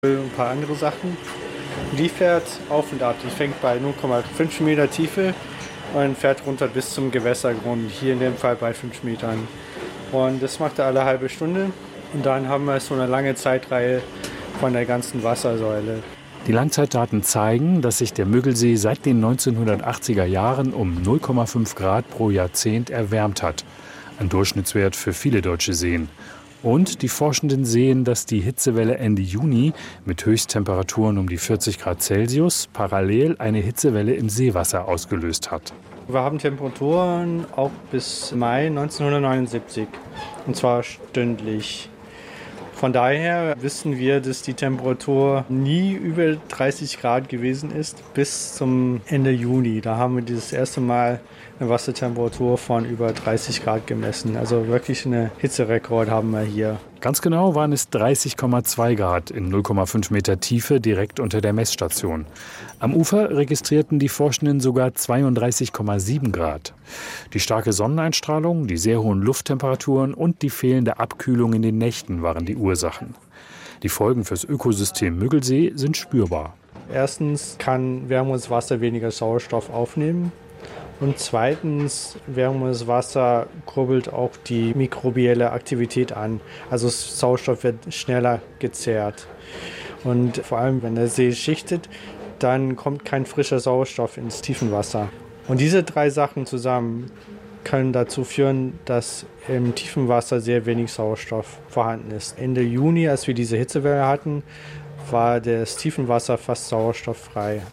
ein paar andere Sachen. Die fährt auf und ab. Die fängt bei 0,5 Meter Tiefe und fährt runter bis zum Gewässergrund, hier in dem Fall bei 5 Metern. Und das macht er alle halbe Stunde. Und dann haben wir so eine lange Zeitreihe von der ganzen Wassersäule. Die Langzeitdaten zeigen, dass sich der Müggelsee seit den 1980er Jahren um 0,5 Grad pro Jahrzehnt erwärmt hat. Ein Durchschnittswert für viele deutsche Seen. Und die Forschenden sehen, dass die Hitzewelle Ende Juni mit Höchsttemperaturen um die 40 Grad Celsius parallel eine Hitzewelle im Seewasser ausgelöst hat. Wir haben Temperaturen auch bis Mai 1979, und zwar stündlich. Von daher wissen wir, dass die Temperatur nie über 30 Grad gewesen ist bis zum Ende Juni. Da haben wir das erste Mal eine Wassertemperatur von über 30 Grad gemessen. Also wirklich einen Hitzerekord haben wir hier. Ganz genau waren es 30,2 Grad in 0,5 Meter Tiefe direkt unter der Messstation. Am Ufer registrierten die Forschenden sogar 32,7 Grad. Die starke Sonneneinstrahlung, die sehr hohen Lufttemperaturen und die fehlende Abkühlung in den Nächten waren die Ursachen. Die Folgen fürs Ökosystem Müggelsee sind spürbar. Erstens kann wärmeres Wasser weniger Sauerstoff aufnehmen. Und zweitens, wärmeres Wasser kurbelt auch die mikrobielle Aktivität an. Also Sauerstoff wird schneller gezehrt. Und vor allem, wenn der See schichtet, dann kommt kein frischer Sauerstoff ins Tiefenwasser. Und diese drei Sachen zusammen können dazu führen, dass im Tiefenwasser sehr wenig Sauerstoff vorhanden ist. Ende Juni, als wir diese Hitzewelle hatten, war das Tiefenwasser fast sauerstofffrei.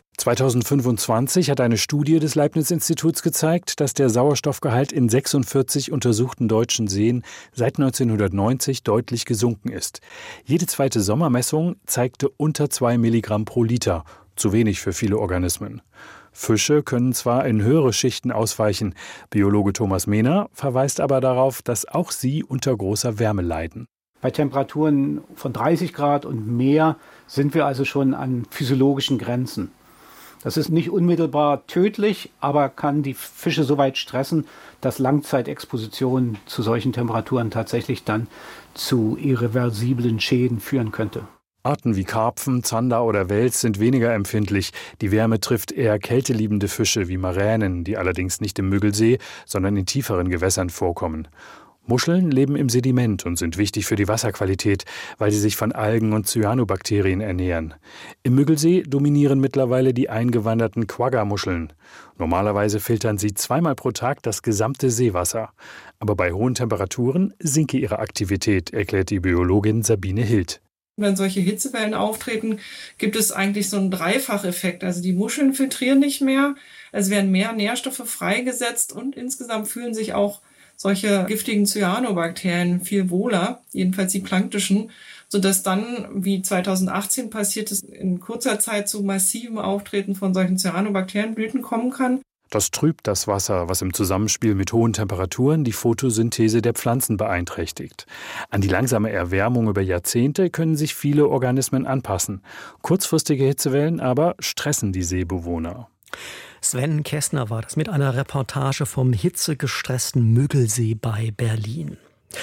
2025 hat eine Studie des Leibniz-Instituts gezeigt, dass der Sauerstoffgehalt in 46 untersuchten deutschen Seen seit 1990 deutlich gesunken ist. Jede zweite Sommermessung zeigte unter 2 Milligramm pro Liter, zu wenig für viele Organismen. Fische können zwar in höhere Schichten ausweichen, Biologe Thomas Mehner verweist aber darauf, dass auch sie unter großer Wärme leiden. Bei Temperaturen von 30 Grad und mehr sind wir also schon an physiologischen Grenzen. Das ist nicht unmittelbar tödlich, aber kann die Fische so weit stressen, dass Langzeitexposition zu solchen Temperaturen tatsächlich dann zu irreversiblen Schäden führen könnte. Arten wie Karpfen, Zander oder Wels sind weniger empfindlich. Die Wärme trifft eher kälteliebende Fische wie Maränen, die allerdings nicht im Müggelsee, sondern in tieferen Gewässern vorkommen. Muscheln leben im Sediment und sind wichtig für die Wasserqualität, weil sie sich von Algen und Cyanobakterien ernähren. Im Müggelsee dominieren mittlerweile die eingewanderten Quagga-Muscheln. Normalerweise filtern sie 2-mal pro Tag das gesamte Seewasser. Aber bei hohen Temperaturen sinke ihre Aktivität, erklärt die Biologin Sabine Hild. Wenn solche Hitzewellen auftreten, gibt es eigentlich so einen Dreifacheffekt. Also die Muscheln filtrieren nicht mehr, es werden mehr Nährstoffe freigesetzt und insgesamt fühlen sich auch solche giftigen Cyanobakterien viel wohler, jedenfalls die planktischen, sodass dann, wie 2018 passiert ist, in kurzer Zeit zu massivem Auftreten von solchen Cyanobakterienblüten kommen kann. Das trübt das Wasser, was im Zusammenspiel mit hohen Temperaturen die Photosynthese der Pflanzen beeinträchtigt. An die langsame Erwärmung über Jahrzehnte können sich viele Organismen anpassen. Kurzfristige Hitzewellen aber stressen die Seebewohner. Sven Kestner war das mit einer Reportage vom hitzegestressten Müggelsee bei Berlin.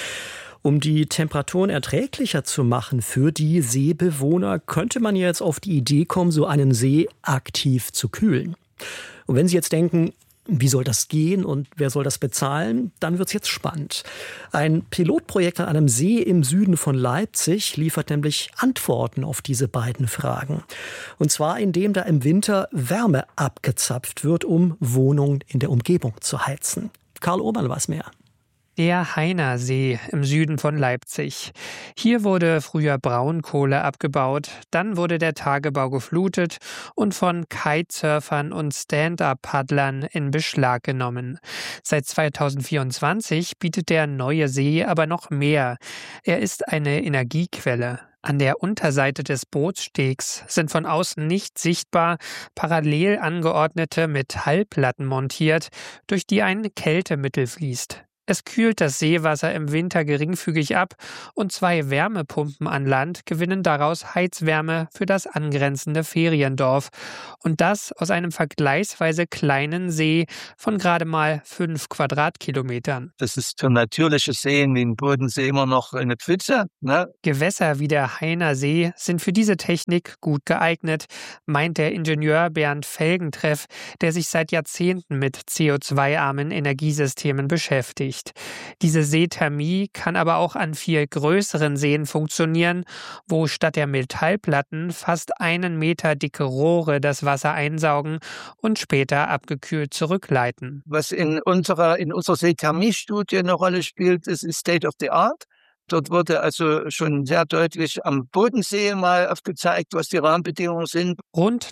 Um die Temperaturen erträglicher zu machen für die Seebewohner, könnte man jetzt auf die Idee kommen, so einen See aktiv zu kühlen. Und wenn Sie jetzt denken, wie soll das gehen und wer soll das bezahlen, dann wird es jetzt spannend. Ein Pilotprojekt an einem See im Süden von Leipzig liefert nämlich Antworten auf diese beiden Fragen. Und zwar, indem da im Winter Wärme abgezapft wird, um Wohnungen in der Umgebung zu heizen. Karl Oberl weiß mehr. Der Heiner See im Süden von Leipzig. Hier wurde früher Braunkohle abgebaut, dann wurde der Tagebau geflutet und von Kitesurfern und Stand-up-Paddlern in Beschlag genommen. Seit 2024 bietet der neue See aber noch mehr. Er ist eine Energiequelle. An der Unterseite des Bootsstegs sind von außen nicht sichtbar parallel angeordnete Metallplatten montiert, durch die ein Kältemittel fließt. Es kühlt das Seewasser im Winter geringfügig ab und 2 Wärmepumpen an Land gewinnen daraus Heizwärme für das angrenzende Feriendorf. Und das aus einem vergleichsweise kleinen See von gerade mal 5 Quadratkilometern. Das ist für natürliche Seen wie den Bodensee immer noch eine Pfütze, ne? Gewässer wie der Hainer See sind für diese Technik gut geeignet, meint der Ingenieur Bernd Felgentreff, der sich seit Jahrzehnten mit CO2-armen Energiesystemen beschäftigt. Diese Seethermie kann aber auch an viel größeren Seen funktionieren, wo statt der Metallplatten fast 1 Meter dicke Rohre das Wasser einsaugen und später abgekühlt zurückleiten. Was in unserer Seethermie-Studie eine Rolle spielt, ist State of the Art. Dort wurde also schon sehr deutlich am Bodensee mal aufgezeigt, was die Rahmenbedingungen sind. Rund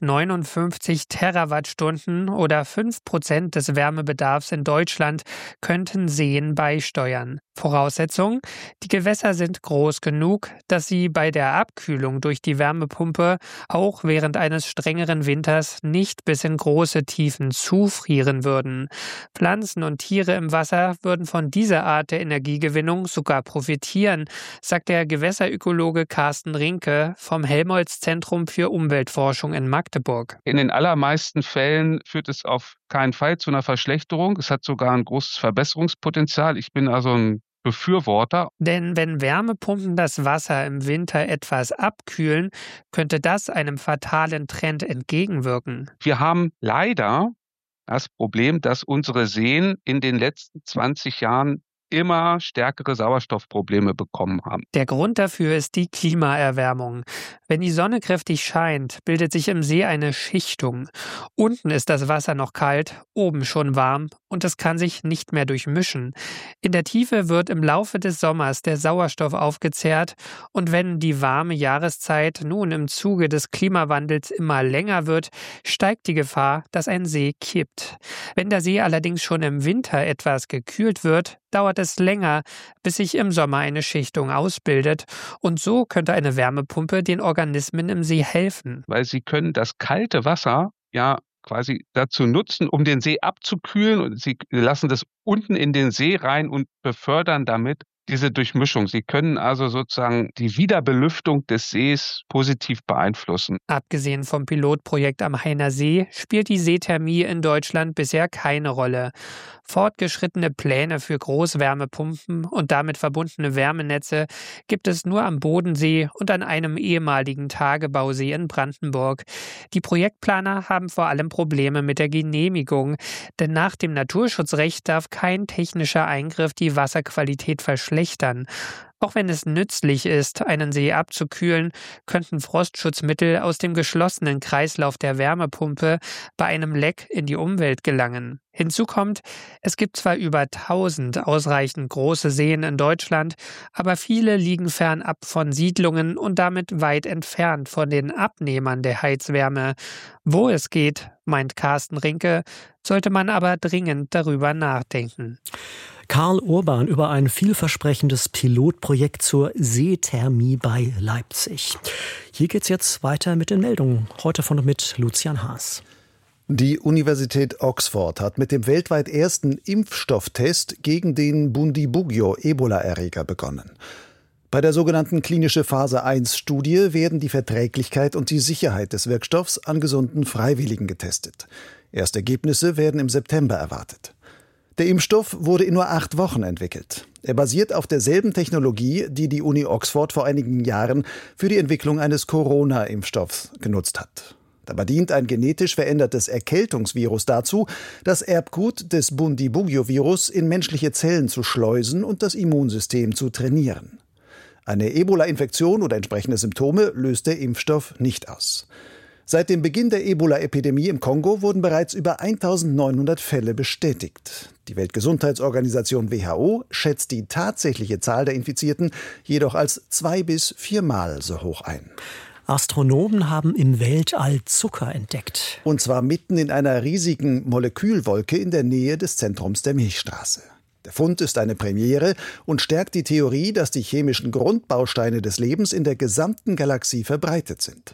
59 Terawattstunden oder 5% des Wärmebedarfs in Deutschland könnten Seen beisteuern. Voraussetzung: Die Gewässer sind groß genug, dass sie bei der Abkühlung durch die Wärmepumpe auch während eines strengeren Winters nicht bis in große Tiefen zufrieren würden. Pflanzen und Tiere im Wasser würden von dieser Art der Energiegewinnung sogar profitieren, sagt der Gewässerökologe Carsten Rinke vom Helmholtz-Zentrum für Umweltforschung in Magdeburg. In den allermeisten Fällen führt es auf keinen Fall zu einer Verschlechterung. Es hat sogar ein großes Verbesserungspotenzial. Ich bin also ein Befürworter. Denn wenn Wärmepumpen das Wasser im Winter etwas abkühlen, könnte das einem fatalen Trend entgegenwirken. Wir haben leider das Problem, dass unsere Seen in den letzten 20 Jahren immer stärkere Sauerstoffprobleme bekommen haben. Der Grund dafür ist die Klimaerwärmung. Wenn die Sonne kräftig scheint, bildet sich im See eine Schichtung. Unten ist das Wasser noch kalt, oben schon warm und es kann sich nicht mehr durchmischen. In der Tiefe wird im Laufe des Sommers der Sauerstoff aufgezehrt und wenn die warme Jahreszeit nun im Zuge des Klimawandels immer länger wird, steigt die Gefahr, dass ein See kippt. Wenn der See allerdings schon im Winter etwas gekühlt wird, dauert es länger, bis sich im Sommer eine Schichtung ausbildet. Und so könnte eine Wärmepumpe den Organismen im See helfen. Weil sie können das kalte Wasser ja quasi dazu nutzen, um den See abzukühlen. Und sie lassen das unten in den See rein und befördern damit diese Durchmischung. Sie können also sozusagen die Wiederbelüftung des Sees positiv beeinflussen. Abgesehen vom Pilotprojekt am Hainer See spielt die Seethermie in Deutschland bisher keine Rolle. Fortgeschrittene Pläne für Großwärmepumpen und damit verbundene Wärmenetze gibt es nur am Bodensee und an einem ehemaligen Tagebausee in Brandenburg. Die Projektplaner haben vor allem Probleme mit der Genehmigung, denn nach dem Naturschutzrecht darf kein technischer Eingriff die Wasserqualität verschlechtern. Auch wenn es nützlich ist, einen See abzukühlen, könnten Frostschutzmittel aus dem geschlossenen Kreislauf der Wärmepumpe bei einem Leck in die Umwelt gelangen. Hinzu kommt, es gibt zwar über 1000 ausreichend große Seen in Deutschland, aber viele liegen fernab von Siedlungen und damit weit entfernt von den Abnehmern der Heizwärme. Wo es geht, meint Carsten Rinke, sollte man aber dringend darüber nachdenken. Karl Urban über ein vielversprechendes Pilotprojekt zur Seethermie bei Leipzig. Hier geht's jetzt weiter mit den Meldungen. Heute von und mit Lucian Haas. Die Universität Oxford hat mit dem weltweit ersten Impfstofftest gegen den Bundibugyo-Ebola-Erreger begonnen. Bei der sogenannten klinische Phase 1-Studie werden die Verträglichkeit und die Sicherheit des Wirkstoffs an gesunden Freiwilligen getestet. Erste Ergebnisse werden im September erwartet. Der Impfstoff wurde in nur 8 Wochen entwickelt. Er basiert auf derselben Technologie, die die Uni Oxford vor einigen Jahren für die Entwicklung eines Corona-Impfstoffs genutzt hat. Dabei dient ein genetisch verändertes Erkältungsvirus dazu, das Erbgut des Bundibugyo-Virus in menschliche Zellen zu schleusen und das Immunsystem zu trainieren. Eine Ebola-Infektion oder entsprechende Symptome löst der Impfstoff nicht aus. Seit dem Beginn der Ebola-Epidemie im Kongo wurden bereits über 1900 Fälle bestätigt. Die Weltgesundheitsorganisation WHO schätzt die tatsächliche Zahl der Infizierten jedoch als 2- bis 4-mal so hoch ein. Astronomen haben im Weltall Zucker entdeckt. Und zwar mitten in einer riesigen Molekülwolke in der Nähe des Zentrums der Milchstraße. Der Fund ist eine Premiere und stärkt die Theorie, dass die chemischen Grundbausteine des Lebens in der gesamten Galaxie verbreitet sind.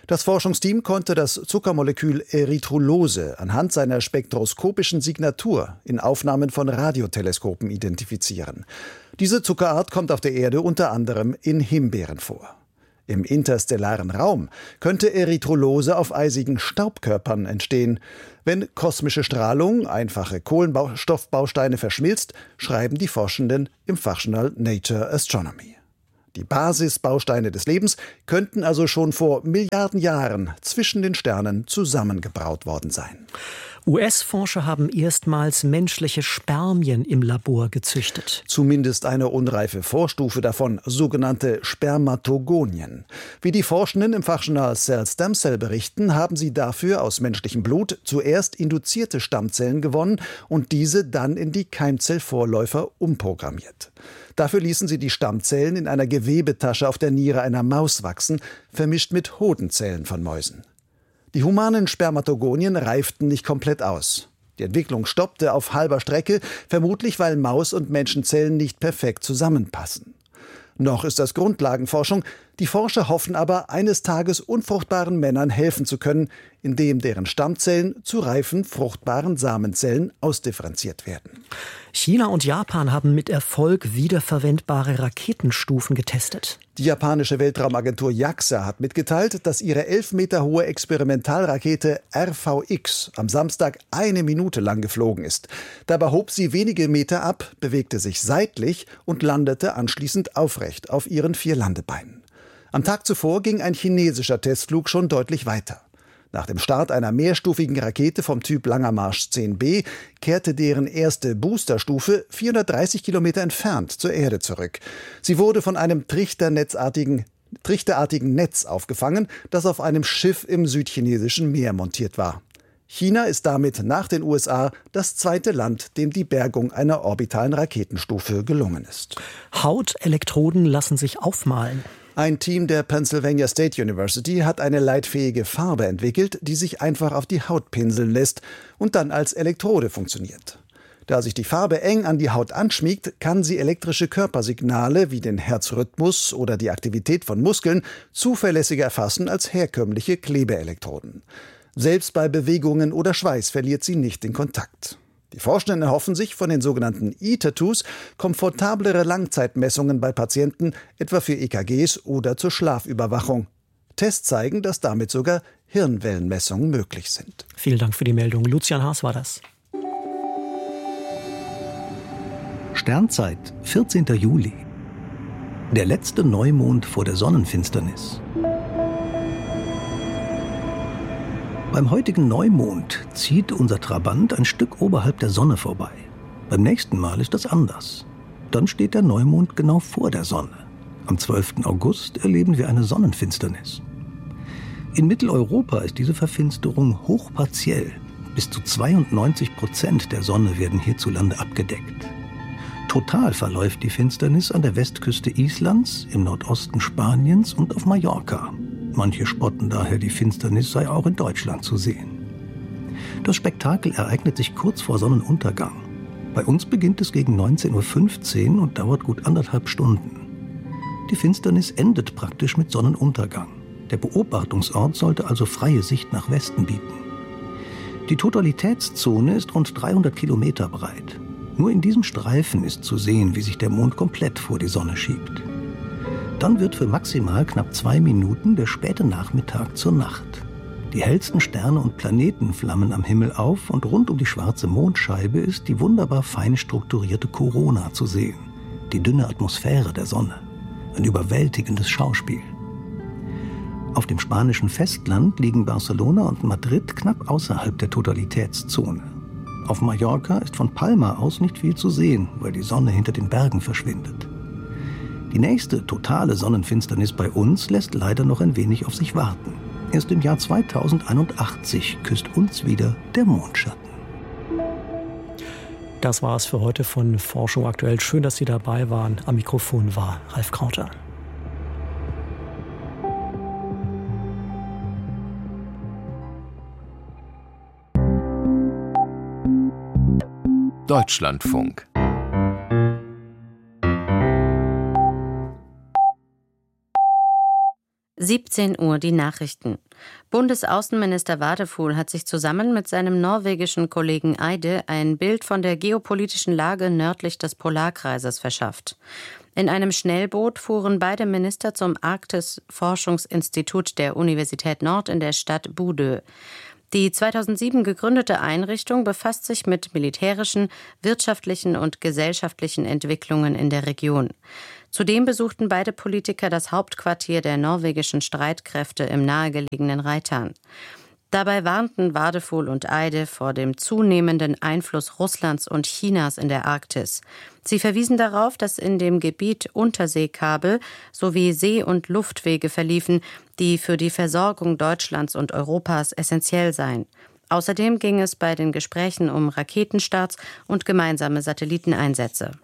Das Forschungsteam konnte das Zuckermolekül Erythrulose anhand seiner spektroskopischen Signatur in Aufnahmen von Radioteleskopen identifizieren. Diese Zuckerart kommt auf der Erde unter anderem in Himbeeren vor. Im interstellaren Raum könnte Erythrulose auf eisigen Staubkörpern entstehen. Wenn kosmische Strahlung einfache Kohlenstoffbausteine verschmilzt, schreiben die Forschenden im Fachjournal Nature Astronomy. Die Basisbausteine des Lebens könnten also schon vor Milliarden Jahren zwischen den Sternen zusammengebraut worden sein. US-Forscher haben erstmals menschliche Spermien im Labor gezüchtet. Zumindest eine unreife Vorstufe davon, sogenannte Spermatogonien. Wie die Forschenden im Fachjournal Cell Stem Cell berichten, haben sie dafür aus menschlichem Blut zuerst induzierte Stammzellen gewonnen und diese dann in die Keimzellvorläufer umprogrammiert. Dafür ließen sie die Stammzellen in einer Gewebetasche auf der Niere einer Maus wachsen, vermischt mit Hodenzellen von Mäusen. Die humanen Spermatogonien reiften nicht komplett aus. Die Entwicklung stoppte auf halber Strecke, vermutlich weil Maus- und Menschenzellen nicht perfekt zusammenpassen. Noch ist das Grundlagenforschung. Die Forscher hoffen aber, eines Tages unfruchtbaren Männern helfen zu können, indem deren Stammzellen zu reifen, fruchtbaren Samenzellen ausdifferenziert werden. China und Japan haben mit Erfolg wiederverwendbare Raketenstufen getestet. Die japanische Weltraumagentur JAXA hat mitgeteilt, dass ihre 11 Meter hohe Experimentalrakete RVX am Samstag 1 Minute lang geflogen ist. Dabei hob sie wenige Meter ab, bewegte sich seitlich und landete anschließend aufrecht auf ihren 4 Landebeinen. Am Tag zuvor ging ein chinesischer Testflug schon deutlich weiter. Nach dem Start einer mehrstufigen Rakete vom Typ Langer Marsch 10B kehrte deren erste Boosterstufe 430 Kilometer entfernt zur Erde zurück. Sie wurde von einem trichterartigen Netz aufgefangen, das auf einem Schiff im südchinesischen Meer montiert war. China ist damit nach den USA das zweite Land, dem die Bergung einer orbitalen Raketenstufe gelungen ist. Hautelektroden lassen sich aufmalen. Ein Team der Pennsylvania State University hat eine leitfähige Farbe entwickelt, die sich einfach auf die Haut pinseln lässt und dann als Elektrode funktioniert. Da sich die Farbe eng an die Haut anschmiegt, kann sie elektrische Körpersignale wie den Herzrhythmus oder die Aktivität von Muskeln zuverlässiger erfassen als herkömmliche Klebeelektroden. Selbst bei Bewegungen oder Schweiß verliert sie nicht den Kontakt. Die Forschenden erhoffen sich von den sogenannten E-Tattoos komfortablere Langzeitmessungen bei Patienten, etwa für EKGs oder zur Schlafüberwachung. Tests zeigen, dass damit sogar Hirnwellenmessungen möglich sind. Vielen Dank für die Meldung. Lucian Haas war das. Sternzeit, 14. Juli. Der letzte Neumond vor der Sonnenfinsternis. Beim heutigen Neumond zieht unser Trabant ein Stück oberhalb der Sonne vorbei. Beim nächsten Mal ist das anders. Dann steht der Neumond genau vor der Sonne. Am 12. August erleben wir eine Sonnenfinsternis. In Mitteleuropa ist diese Verfinsterung hochpartiell. Bis zu 92% der Sonne werden hierzulande abgedeckt. Total verläuft die Finsternis an der Westküste Islands, im Nordosten Spaniens und auf Mallorca. Manche spotten daher, die Finsternis sei auch in Deutschland zu sehen. Das Spektakel ereignet sich kurz vor Sonnenuntergang. Bei uns beginnt es gegen 19.15 Uhr und dauert gut 1,5 Stunden. Die Finsternis endet praktisch mit Sonnenuntergang. Der Beobachtungsort sollte also freie Sicht nach Westen bieten. Die Totalitätszone ist rund 300 Kilometer breit. Nur in diesem Streifen ist zu sehen, wie sich der Mond komplett vor die Sonne schiebt. Dann wird für maximal knapp 2 Minuten der späte Nachmittag zur Nacht. Die hellsten Sterne und Planeten flammen am Himmel auf und rund um die schwarze Mondscheibe ist die wunderbar fein strukturierte Korona zu sehen, die dünne Atmosphäre der Sonne. Ein überwältigendes Schauspiel. Auf dem spanischen Festland liegen Barcelona und Madrid knapp außerhalb der Totalitätszone. Auf Mallorca ist von Palma aus nicht viel zu sehen, weil die Sonne hinter den Bergen verschwindet. Die nächste totale Sonnenfinsternis bei uns lässt leider noch ein wenig auf sich warten. Erst im Jahr 2081 küsst uns wieder der Mondschatten. Das war es für heute von Forschung aktuell. Schön, dass Sie dabei waren. Am Mikrofon war Ralf Krauter. Deutschlandfunk. 17 Uhr die Nachrichten. Bundesaußenminister Wadefuhl hat sich zusammen mit seinem norwegischen Kollegen Eide ein Bild von der geopolitischen Lage nördlich des Polarkreises verschafft. In einem Schnellboot fuhren beide Minister zum Arktis-Forschungsinstitut der Universität Nord in der Stadt Bodø. Die 2007 gegründete Einrichtung befasst sich mit militärischen, wirtschaftlichen und gesellschaftlichen Entwicklungen in der Region. Zudem besuchten beide Politiker das Hauptquartier der norwegischen Streitkräfte im nahegelegenen Reitan. Dabei warnten Wadefuhl und Eide vor dem zunehmenden Einfluss Russlands und Chinas in der Arktis. Sie verwiesen darauf, dass in dem Gebiet Unterseekabel sowie See- und Luftwege verliefen, die für die Versorgung Deutschlands und Europas essentiell seien. Außerdem ging es bei den Gesprächen um Raketenstarts und gemeinsame Satelliteneinsätze.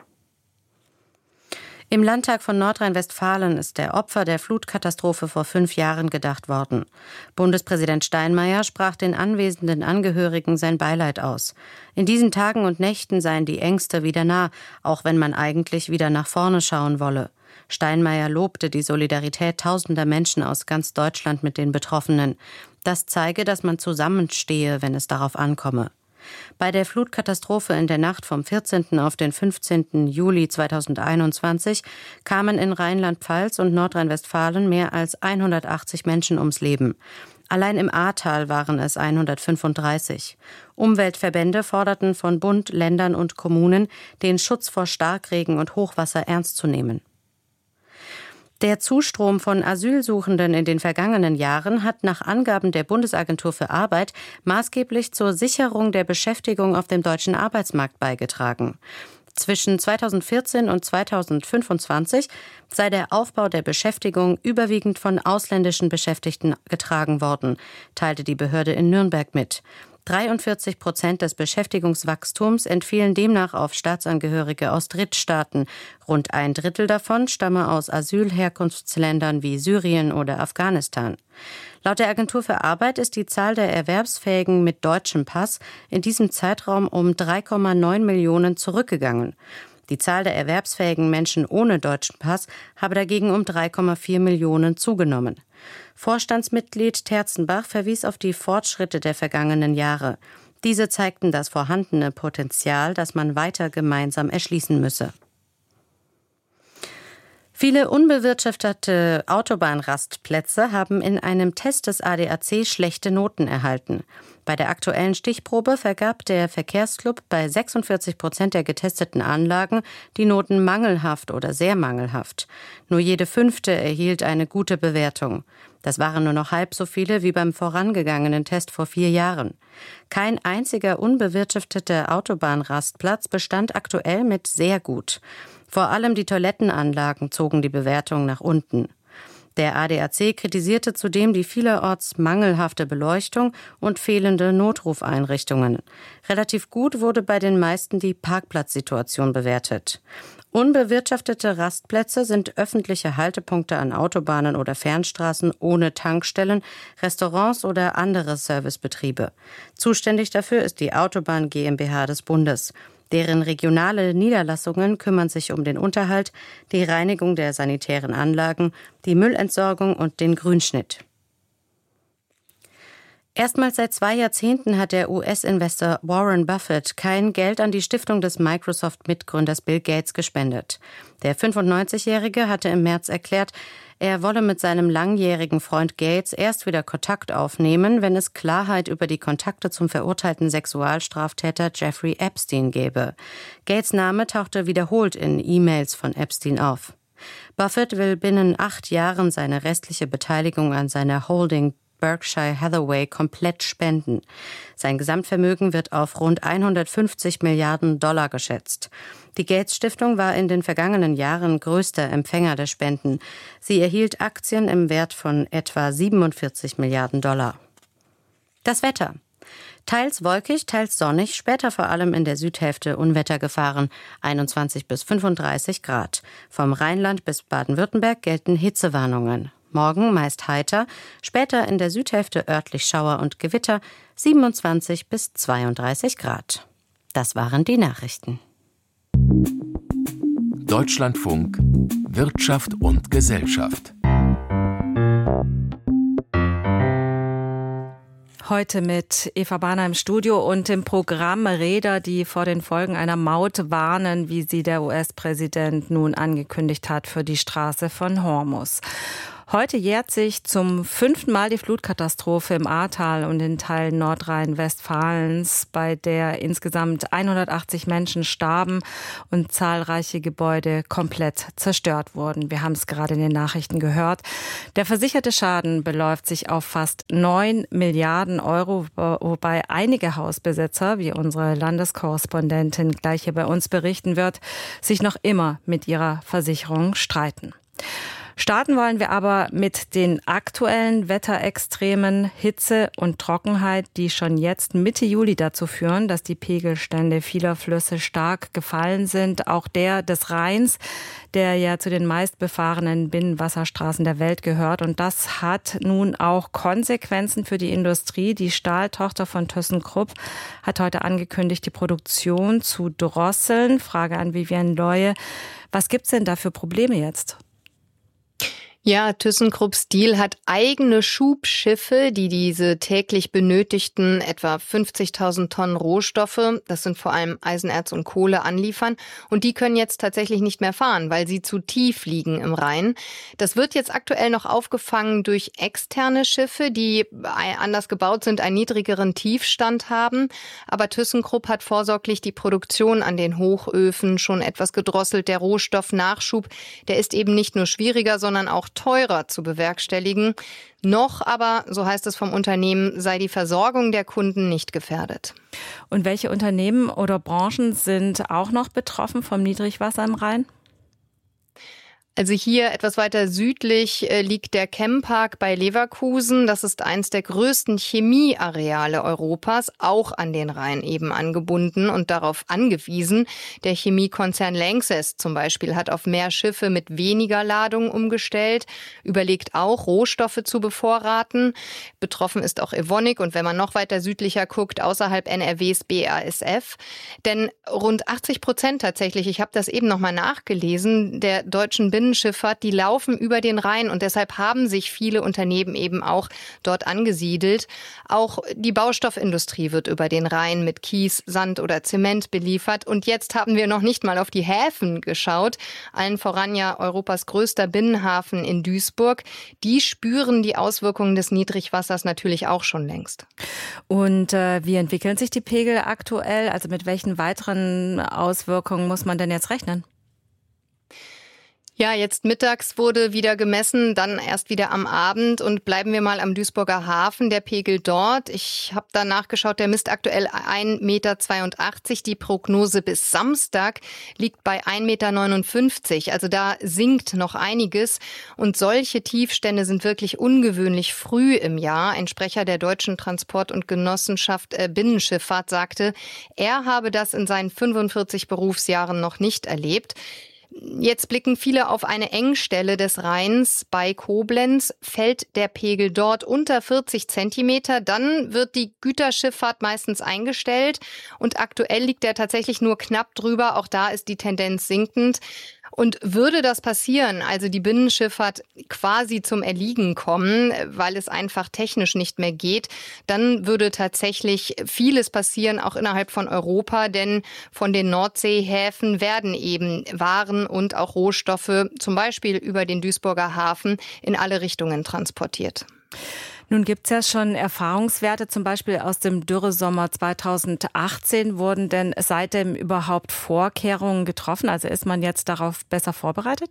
Im Landtag von Nordrhein-Westfalen ist der Opfer der Flutkatastrophe vor 5 Jahren gedacht worden. Bundespräsident Steinmeier sprach den anwesenden Angehörigen sein Beileid aus. In diesen Tagen und Nächten seien die Ängste wieder nah, auch wenn man eigentlich wieder nach vorne schauen wolle. Steinmeier lobte die Solidarität tausender Menschen aus ganz Deutschland mit den Betroffenen. Das zeige, dass man zusammenstehe, wenn es darauf ankomme. Bei der Flutkatastrophe in der Nacht vom 14. auf den 15. Juli 2021 kamen in Rheinland-Pfalz und Nordrhein-Westfalen mehr als 180 Menschen ums Leben. Allein im Ahrtal waren es 135. Umweltverbände forderten von Bund, Ländern und Kommunen, den Schutz vor Starkregen und Hochwasser ernst zu nehmen. Der Zustrom von Asylsuchenden in den vergangenen Jahren hat nach Angaben der Bundesagentur für Arbeit maßgeblich zur Sicherung der Beschäftigung auf dem deutschen Arbeitsmarkt beigetragen. Zwischen 2014 und 2025 sei der Aufbau der Beschäftigung überwiegend von ausländischen Beschäftigten getragen worden, teilte die Behörde in Nürnberg mit. 43% des Beschäftigungswachstums entfielen demnach auf Staatsangehörige aus Drittstaaten. Rund 1/3 davon stamme aus Asylherkunftsländern wie Syrien oder Afghanistan. Laut der Agentur für Arbeit ist die Zahl der Erwerbsfähigen mit deutschem Pass in diesem Zeitraum um 3,9 Millionen zurückgegangen. Die Zahl der erwerbsfähigen Menschen ohne deutschen Pass habe dagegen um 3,4 Millionen zugenommen. Vorstandsmitglied Terzenbach verwies auf die Fortschritte der vergangenen Jahre. Diese zeigten das vorhandene Potenzial, das man weiter gemeinsam erschließen müsse. Viele unbewirtschaftete Autobahnrastplätze haben in einem Test des ADAC schlechte Noten erhalten. Bei der aktuellen Stichprobe vergab der Verkehrsclub bei 46% der getesteten Anlagen die Noten mangelhaft oder sehr mangelhaft. Nur jede 5. erhielt eine gute Bewertung. Das waren nur noch halb so viele wie beim vorangegangenen Test vor 4 Jahren. Kein einziger unbewirtschafteter Autobahnrastplatz bestand aktuell mit sehr gut. Vor allem die Toilettenanlagen zogen die Bewertung nach unten. Der ADAC kritisierte zudem die vielerorts mangelhafte Beleuchtung und fehlende Notrufeinrichtungen. Relativ gut wurde bei den meisten die Parkplatzsituation bewertet. Unbewirtschaftete Rastplätze sind öffentliche Haltepunkte an Autobahnen oder Fernstraßen ohne Tankstellen, Restaurants oder andere Servicebetriebe. Zuständig dafür ist die Autobahn GmbH des Bundes. Deren regionale Niederlassungen kümmern sich um den Unterhalt, die Reinigung der sanitären Anlagen, die Müllentsorgung und den Grünschnitt. Erstmals seit 2 Jahrzehnten hat der US-Investor Warren Buffett kein Geld an die Stiftung des Microsoft-Mitgründers Bill Gates gespendet. Der 95-Jährige hatte im März erklärt, er wolle mit seinem langjährigen Freund Gates erst wieder Kontakt aufnehmen, wenn es Klarheit über die Kontakte zum verurteilten Sexualstraftäter Jeffrey Epstein gäbe. Gates' Name tauchte wiederholt in E-Mails von Epstein auf. Buffett will binnen 8 Jahren seine restliche Beteiligung an seiner Holding Berkshire Hathaway komplett spenden. Sein Gesamtvermögen wird auf rund 150 Milliarden $, geschätzt. Die Gates-Stiftung war in den vergangenen Jahren größter Empfänger der Spenden. Sie erhielt Aktien im Wert von etwa 47 Milliarden $. Das Wetter. Teils wolkig, teils sonnig, später vor allem in der Südhälfte Unwettergefahren, 21 bis 35 Grad. Vom Rheinland bis Baden-Württemberg gelten Hitzewarnungen. Morgen meist heiter, später in der Südhälfte örtlich Schauer und Gewitter, 27 bis 32 Grad. Das waren die Nachrichten. Deutschlandfunk Wirtschaft und Gesellschaft. Heute mit Eva Bahner im Studio und im Programm Räder, die vor den Folgen einer Maut warnen, wie sie der US-Präsident nun angekündigt hat für die Straße von Hormuz. Heute jährt sich zum 5. Mal die Flutkatastrophe im Ahrtal und in Teilen Nordrhein-Westfalens, bei der insgesamt 180 Menschen starben und zahlreiche Gebäude komplett zerstört wurden. Wir haben es gerade in den Nachrichten gehört. Der versicherte Schaden beläuft sich auf fast 9 Milliarden Euro, wobei einige Hausbesitzer, wie unsere Landeskorrespondentin gleich hier bei uns berichten wird, sich noch immer mit ihrer Versicherung streiten. Starten wollen wir aber mit den aktuellen Wetterextremen, Hitze und Trockenheit, die schon jetzt Mitte Juli dazu führen, dass die Pegelstände vieler Flüsse stark gefallen sind. Auch der des Rheins, der ja zu den meistbefahrenen Binnenwasserstraßen der Welt gehört. Und das hat nun auch Konsequenzen für die Industrie. Die Stahltochter von ThyssenKrupp hat heute angekündigt, die Produktion zu drosseln. Frage an Vivian Leue. Was gibt's denn da für Probleme jetzt? Ja, ThyssenKrupp Steel hat eigene Schubschiffe, die diese täglich benötigten etwa 50.000 Tonnen Rohstoffe, das sind vor allem Eisenerz und Kohle, anliefern. Und die können jetzt tatsächlich nicht mehr fahren, weil sie zu tief liegen im Rhein. Das wird jetzt aktuell noch aufgefangen durch externe Schiffe, die anders gebaut sind, einen niedrigeren Tiefstand haben. Aber ThyssenKrupp hat vorsorglich die Produktion an den Hochöfen schon etwas gedrosselt. Der Rohstoffnachschub, der ist eben nicht nur schwieriger, sondern auch teurer zu bewerkstelligen. Noch aber, so heißt es vom Unternehmen, sei die Versorgung der Kunden nicht gefährdet. Und welche Unternehmen oder Branchen sind auch noch betroffen vom Niedrigwasser im Rhein? Also hier etwas weiter südlich liegt der Chempark bei Leverkusen. Das ist eins der größten Chemieareale Europas, auch an den Rhein eben angebunden und darauf angewiesen. Der Chemiekonzern Lanxess zum Beispiel hat auf mehr Schiffe mit weniger Ladung umgestellt, überlegt auch, Rohstoffe zu bevorraten. Betroffen ist auch Evonik und wenn man noch weiter südlicher guckt, außerhalb NRWs BASF. Denn rund 80% tatsächlich, ich habe das eben nochmal nachgelesen, der deutschen Binnenschifffahrt, die laufen über den Rhein und deshalb haben sich viele Unternehmen eben auch dort angesiedelt. Auch die Baustoffindustrie wird über den Rhein mit Kies, Sand oder Zement beliefert und jetzt haben wir noch nicht mal auf die Häfen geschaut. Allen voran ja Europas größter Binnenhafen in Duisburg. Die spüren die Auswirkungen des Niedrigwassers natürlich auch schon längst. Und wie entwickeln sich die Pegel aktuell? Also mit welchen weiteren Auswirkungen muss man denn jetzt rechnen? Ja, jetzt mittags wurde wieder gemessen, dann erst wieder am Abend und bleiben wir mal am Duisburger Hafen, der Pegel dort. Ich habe da nachgeschaut, der misst aktuell 1,82 Meter. Die Prognose bis Samstag liegt bei 1,59 Meter. Also da sinkt noch einiges und solche Tiefstände sind wirklich ungewöhnlich früh im Jahr. Ein Sprecher der Deutschen Transport- und Genossenschaft Binnenschifffahrt sagte, er habe das in seinen 45 Berufsjahren noch nicht erlebt. Jetzt blicken viele auf eine Engstelle des Rheins bei Koblenz. Fällt der Pegel dort unter 40 Zentimeter, dann wird die Güterschifffahrt meistens eingestellt. Und aktuell liegt er tatsächlich nur knapp drüber. Auch da ist die Tendenz sinkend. Und würde das passieren, also die Binnenschifffahrt quasi zum Erliegen kommen, weil es einfach technisch nicht mehr geht, dann würde tatsächlich vieles passieren, auch innerhalb von Europa, denn von den Nordseehäfen werden eben Waren und auch Rohstoffe, zum Beispiel über den Duisburger Hafen, in alle Richtungen transportiert. Nun gibt's ja schon Erfahrungswerte, zum Beispiel aus dem Dürresommer 2018. Wurden denn seitdem überhaupt Vorkehrungen getroffen? Also ist man jetzt darauf besser vorbereitet?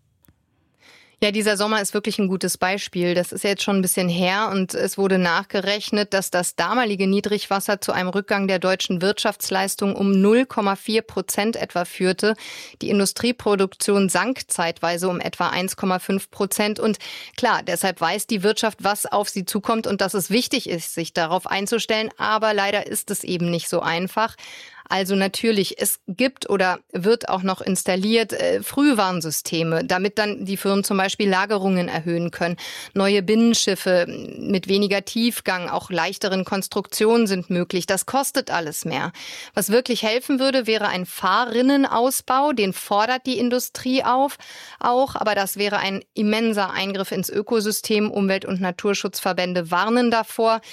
Ja, dieser Sommer ist wirklich ein gutes Beispiel. Das ist jetzt schon ein bisschen her und es wurde nachgerechnet, dass das damalige Niedrigwasser zu einem Rückgang der deutschen Wirtschaftsleistung um 0,4% etwa führte. Die Industrieproduktion sank zeitweise um etwa 1,5%. Und klar, deshalb weiß die Wirtschaft, was auf sie zukommt und dass es wichtig ist, sich darauf einzustellen. Aber leider ist es eben nicht so einfach. Also natürlich, es gibt oder wird auch noch installiert Frühwarnsysteme, damit dann die Firmen zum Beispiel Lagerungen erhöhen können. Neue Binnenschiffe mit weniger Tiefgang, auch leichteren Konstruktionen sind möglich. Das kostet alles mehr. Was wirklich helfen würde, wäre ein Fahrrinnenausbau. Den fordert die Industrie auch. Aber das wäre ein immenser Eingriff ins Ökosystem. Umwelt- und Naturschutzverbände warnen davor.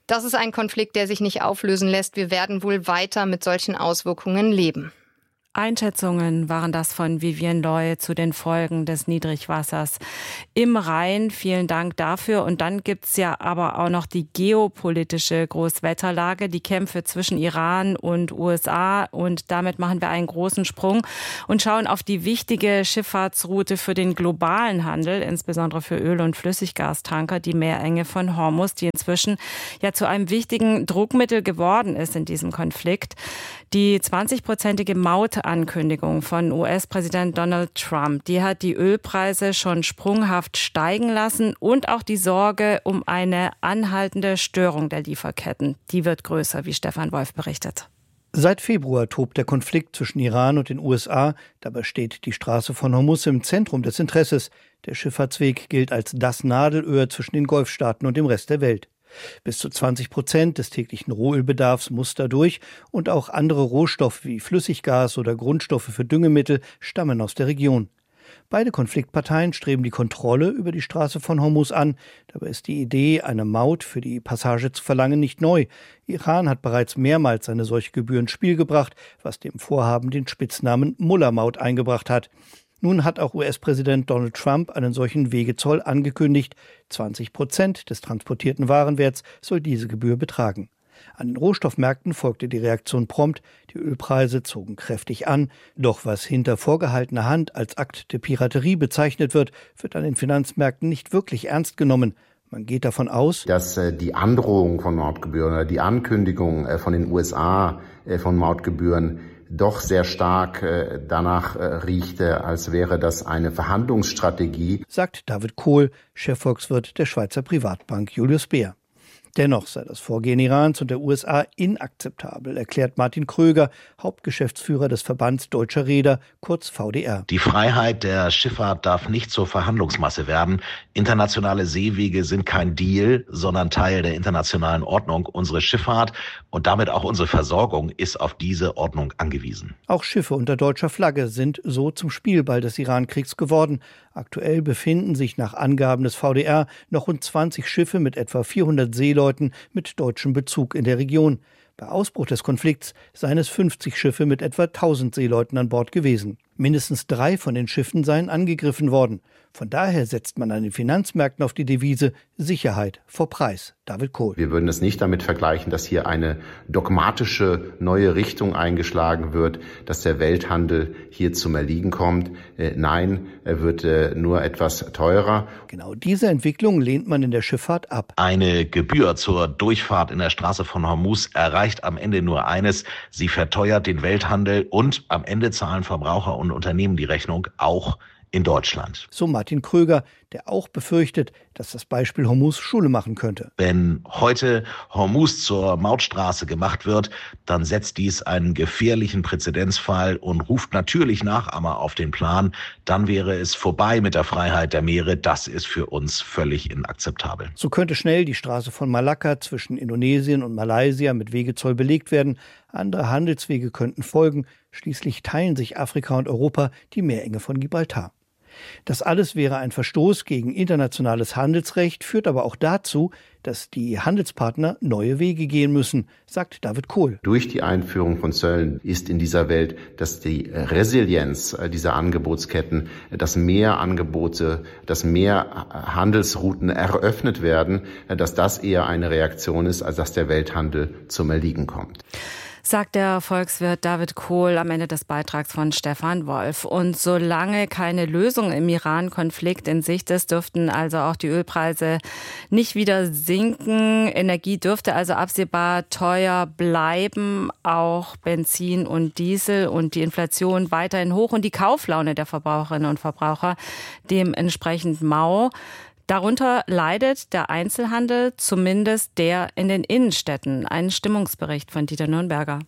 Das ist ein Konflikt, der sich nicht auflösen lässt. Wir werden wohl weiter mit solchen Auswirkungen leben. Einschätzungen waren das von Vivienne Loy zu den Folgen des Niedrigwassers im Rhein. Vielen Dank dafür. Und dann gibt's ja aber auch noch die geopolitische Großwetterlage, die Kämpfe zwischen Iran und USA. Und damit machen wir einen großen Sprung und schauen auf die wichtige Schifffahrtsroute für den globalen Handel, insbesondere für Öl- und Flüssiggastanker, die Meerenge von Hormuz, die inzwischen ja zu einem wichtigen Druckmittel geworden ist in diesem Konflikt. Die 20-prozentige Mautankündigung von US-Präsident Donald Trump, die hat die Ölpreise schon sprunghaft steigen lassen und auch die Sorge um eine anhaltende Störung der Lieferketten. Die wird größer, wie Stefan Wolf berichtet. Seit Februar tobt der Konflikt zwischen Iran und den USA. Dabei steht die Straße von Hormuz im Zentrum des Interesses. Der Schifffahrtsweg gilt als das Nadelöhr zwischen den Golfstaaten und dem Rest der Welt. Bis zu 20% des täglichen Rohölbedarfs muss dadurch und auch andere Rohstoffe wie Flüssiggas oder Grundstoffe für Düngemittel stammen aus der Region. Beide Konfliktparteien streben die Kontrolle über die Straße von Hormuz an. Dabei ist die Idee, eine Maut für die Passage zu verlangen, nicht neu. Iran hat bereits mehrmals eine solche Gebühr ins Spiel gebracht, was dem Vorhaben den Spitznamen Mullah-Maut eingebracht hat. Nun hat auch US-Präsident Donald Trump einen solchen Wegezoll angekündigt. 20% des transportierten Warenwerts soll diese Gebühr betragen. An den Rohstoffmärkten folgte die Reaktion prompt. Die Ölpreise zogen kräftig an. Doch was hinter vorgehaltener Hand als Akt der Piraterie bezeichnet wird, wird an den Finanzmärkten nicht wirklich ernst genommen. Man geht davon aus, dass die Androhung von Mautgebühren oder die Ankündigung von den USA von Mautgebühren doch sehr stark danach riechte, als wäre das eine Verhandlungsstrategie, sagt David Kohl, Chefvolkswirt der Schweizer Privatbank Julius Baer. Dennoch sei das Vorgehen Irans und der USA inakzeptabel, erklärt Martin Kröger, Hauptgeschäftsführer des Verbands Deutscher Reeder, kurz VDR. Die Freiheit der Schifffahrt darf nicht zur Verhandlungsmasse werden. Internationale Seewege sind kein Deal, sondern Teil der internationalen Ordnung. Unsere Schifffahrt und damit auch unsere Versorgung ist auf diese Ordnung angewiesen. Auch Schiffe unter deutscher Flagge sind so zum Spielball des Iran-Kriegs geworden. Aktuell befinden sich nach Angaben des VDR noch rund 20 Schiffe mit etwa 400 Seeleuten mit deutschem Bezug in der Region. Bei Ausbruch des Konflikts seien es 50 Schiffe mit etwa 1000 Seeleuten an Bord gewesen. Mindestens 3 von den Schiffen seien angegriffen worden. Von daher setzt man an den Finanzmärkten auf die Devise Sicherheit vor Preis. David Kohl. Wir würden es nicht damit vergleichen, dass hier eine dogmatische neue Richtung eingeschlagen wird, dass der Welthandel hier zum Erliegen kommt. Nein, er wird nur etwas teurer. Genau diese Entwicklung lehnt man in der Schifffahrt ab. Eine Gebühr zur Durchfahrt in der Straße von Hormuz erreicht am Ende nur eines: Sie verteuert den Welthandel und am Ende zahlen Verbraucher und Unternehmen die Rechnung, auch in Deutschland. So Martin Kröger, der auch befürchtet, dass das Beispiel Hormuz Schule machen könnte. Wenn heute Hormuz zur Mautstraße gemacht wird, dann setzt dies einen gefährlichen Präzedenzfall und ruft natürlich Nachahmer auf den Plan. Dann wäre es vorbei mit der Freiheit der Meere. Das ist für uns völlig inakzeptabel. So könnte schnell die Straße von Malakka zwischen Indonesien und Malaysia mit Wegezoll belegt werden. Andere Handelswege könnten folgen. Schließlich teilen sich Afrika und Europa die Meerenge von Gibraltar. Das alles wäre ein Verstoß gegen internationales Handelsrecht, führt aber auch dazu, dass die Handelspartner neue Wege gehen müssen, sagt David Kohl. Durch die Einführung von Zöllen ist in dieser Welt, dass die Resilienz dieser Angebotsketten, dass mehr Angebote, dass mehr Handelsrouten eröffnet werden, dass das eher eine Reaktion ist, als dass der Welthandel zum Erliegen kommt. Sagt der Volkswirt David Kohl am Ende des Beitrags von Stefan Wolf. Und solange keine Lösung im Iran-Konflikt in Sicht ist, dürften also auch die Ölpreise nicht wieder sinken. Energie dürfte also absehbar teuer bleiben, auch Benzin und Diesel, und die Inflation weiterhin hoch und die Kauflaune der Verbraucherinnen und Verbraucher dementsprechend mau. Darunter leidet der Einzelhandel, zumindest der in den Innenstädten. Ein Stimmungsbericht von Dieter Nürnberger.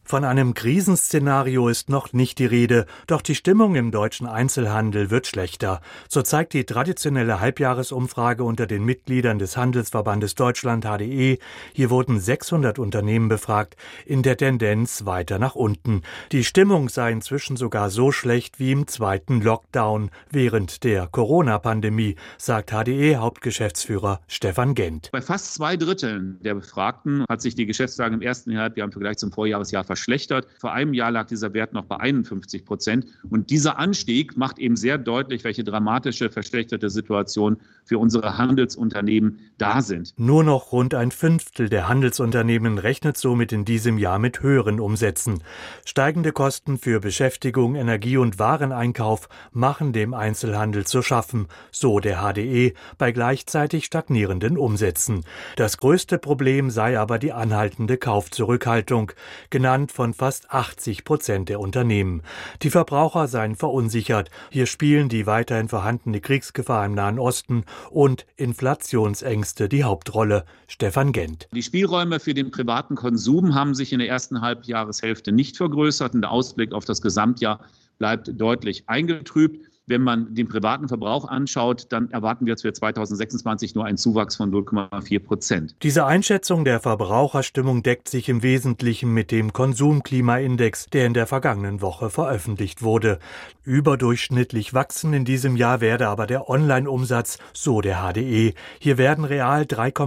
Von einem Krisenszenario ist noch nicht die Rede, doch die Stimmung im deutschen Einzelhandel wird schlechter. So zeigt die traditionelle Halbjahresumfrage unter den Mitgliedern des Handelsverbandes Deutschland HDE. Hier wurden 600 Unternehmen befragt, in der Tendenz weiter nach unten. Die Stimmung sei inzwischen sogar so schlecht wie im zweiten Lockdown während der Corona-Pandemie, sagt HDE-Hauptgeschäftsführer Stefan Gent. Bei fast 2/3 der Befragten hat sich die Geschäftslage im ersten Halbjahr im Vergleich zum Vorjahresjahr verschlechtert. Vor einem Jahr lag dieser Wert noch bei 51%. Und dieser Anstieg macht eben sehr deutlich, welche dramatische, verschlechterte Situation für unsere Handelsunternehmen da sind. Nur noch rund 1/5 der Handelsunternehmen rechnet somit in diesem Jahr mit höheren Umsätzen. Steigende Kosten für Beschäftigung, Energie- und Wareneinkauf machen dem Einzelhandel zu schaffen, so der HDE, bei gleichzeitig stagnierenden Umsätzen. Das größte Problem sei aber die anhaltende Kaufzurückhaltung, genannt von fast 80% der Unternehmen. Die Verbraucher seien verunsichert. Hier spielen die weiterhin vorhandene Kriegsgefahr im Nahen Osten und Inflationsängste die Hauptrolle. Stefan Gent. Die Spielräume für den privaten Konsum haben sich in der ersten Halbjahreshälfte nicht vergrößert und der Ausblick auf das Gesamtjahr bleibt deutlich eingetrübt. Wenn man den privaten Verbrauch anschaut, dann erwarten wir jetzt für 2026 nur einen Zuwachs von 0,4%. Diese Einschätzung der Verbraucherstimmung deckt sich im Wesentlichen mit dem Konsumklimaindex, der in der vergangenen Woche veröffentlicht wurde. Überdurchschnittlich wachsen in diesem Jahr werde aber der Online-Umsatz, so der HDE. Hier werden real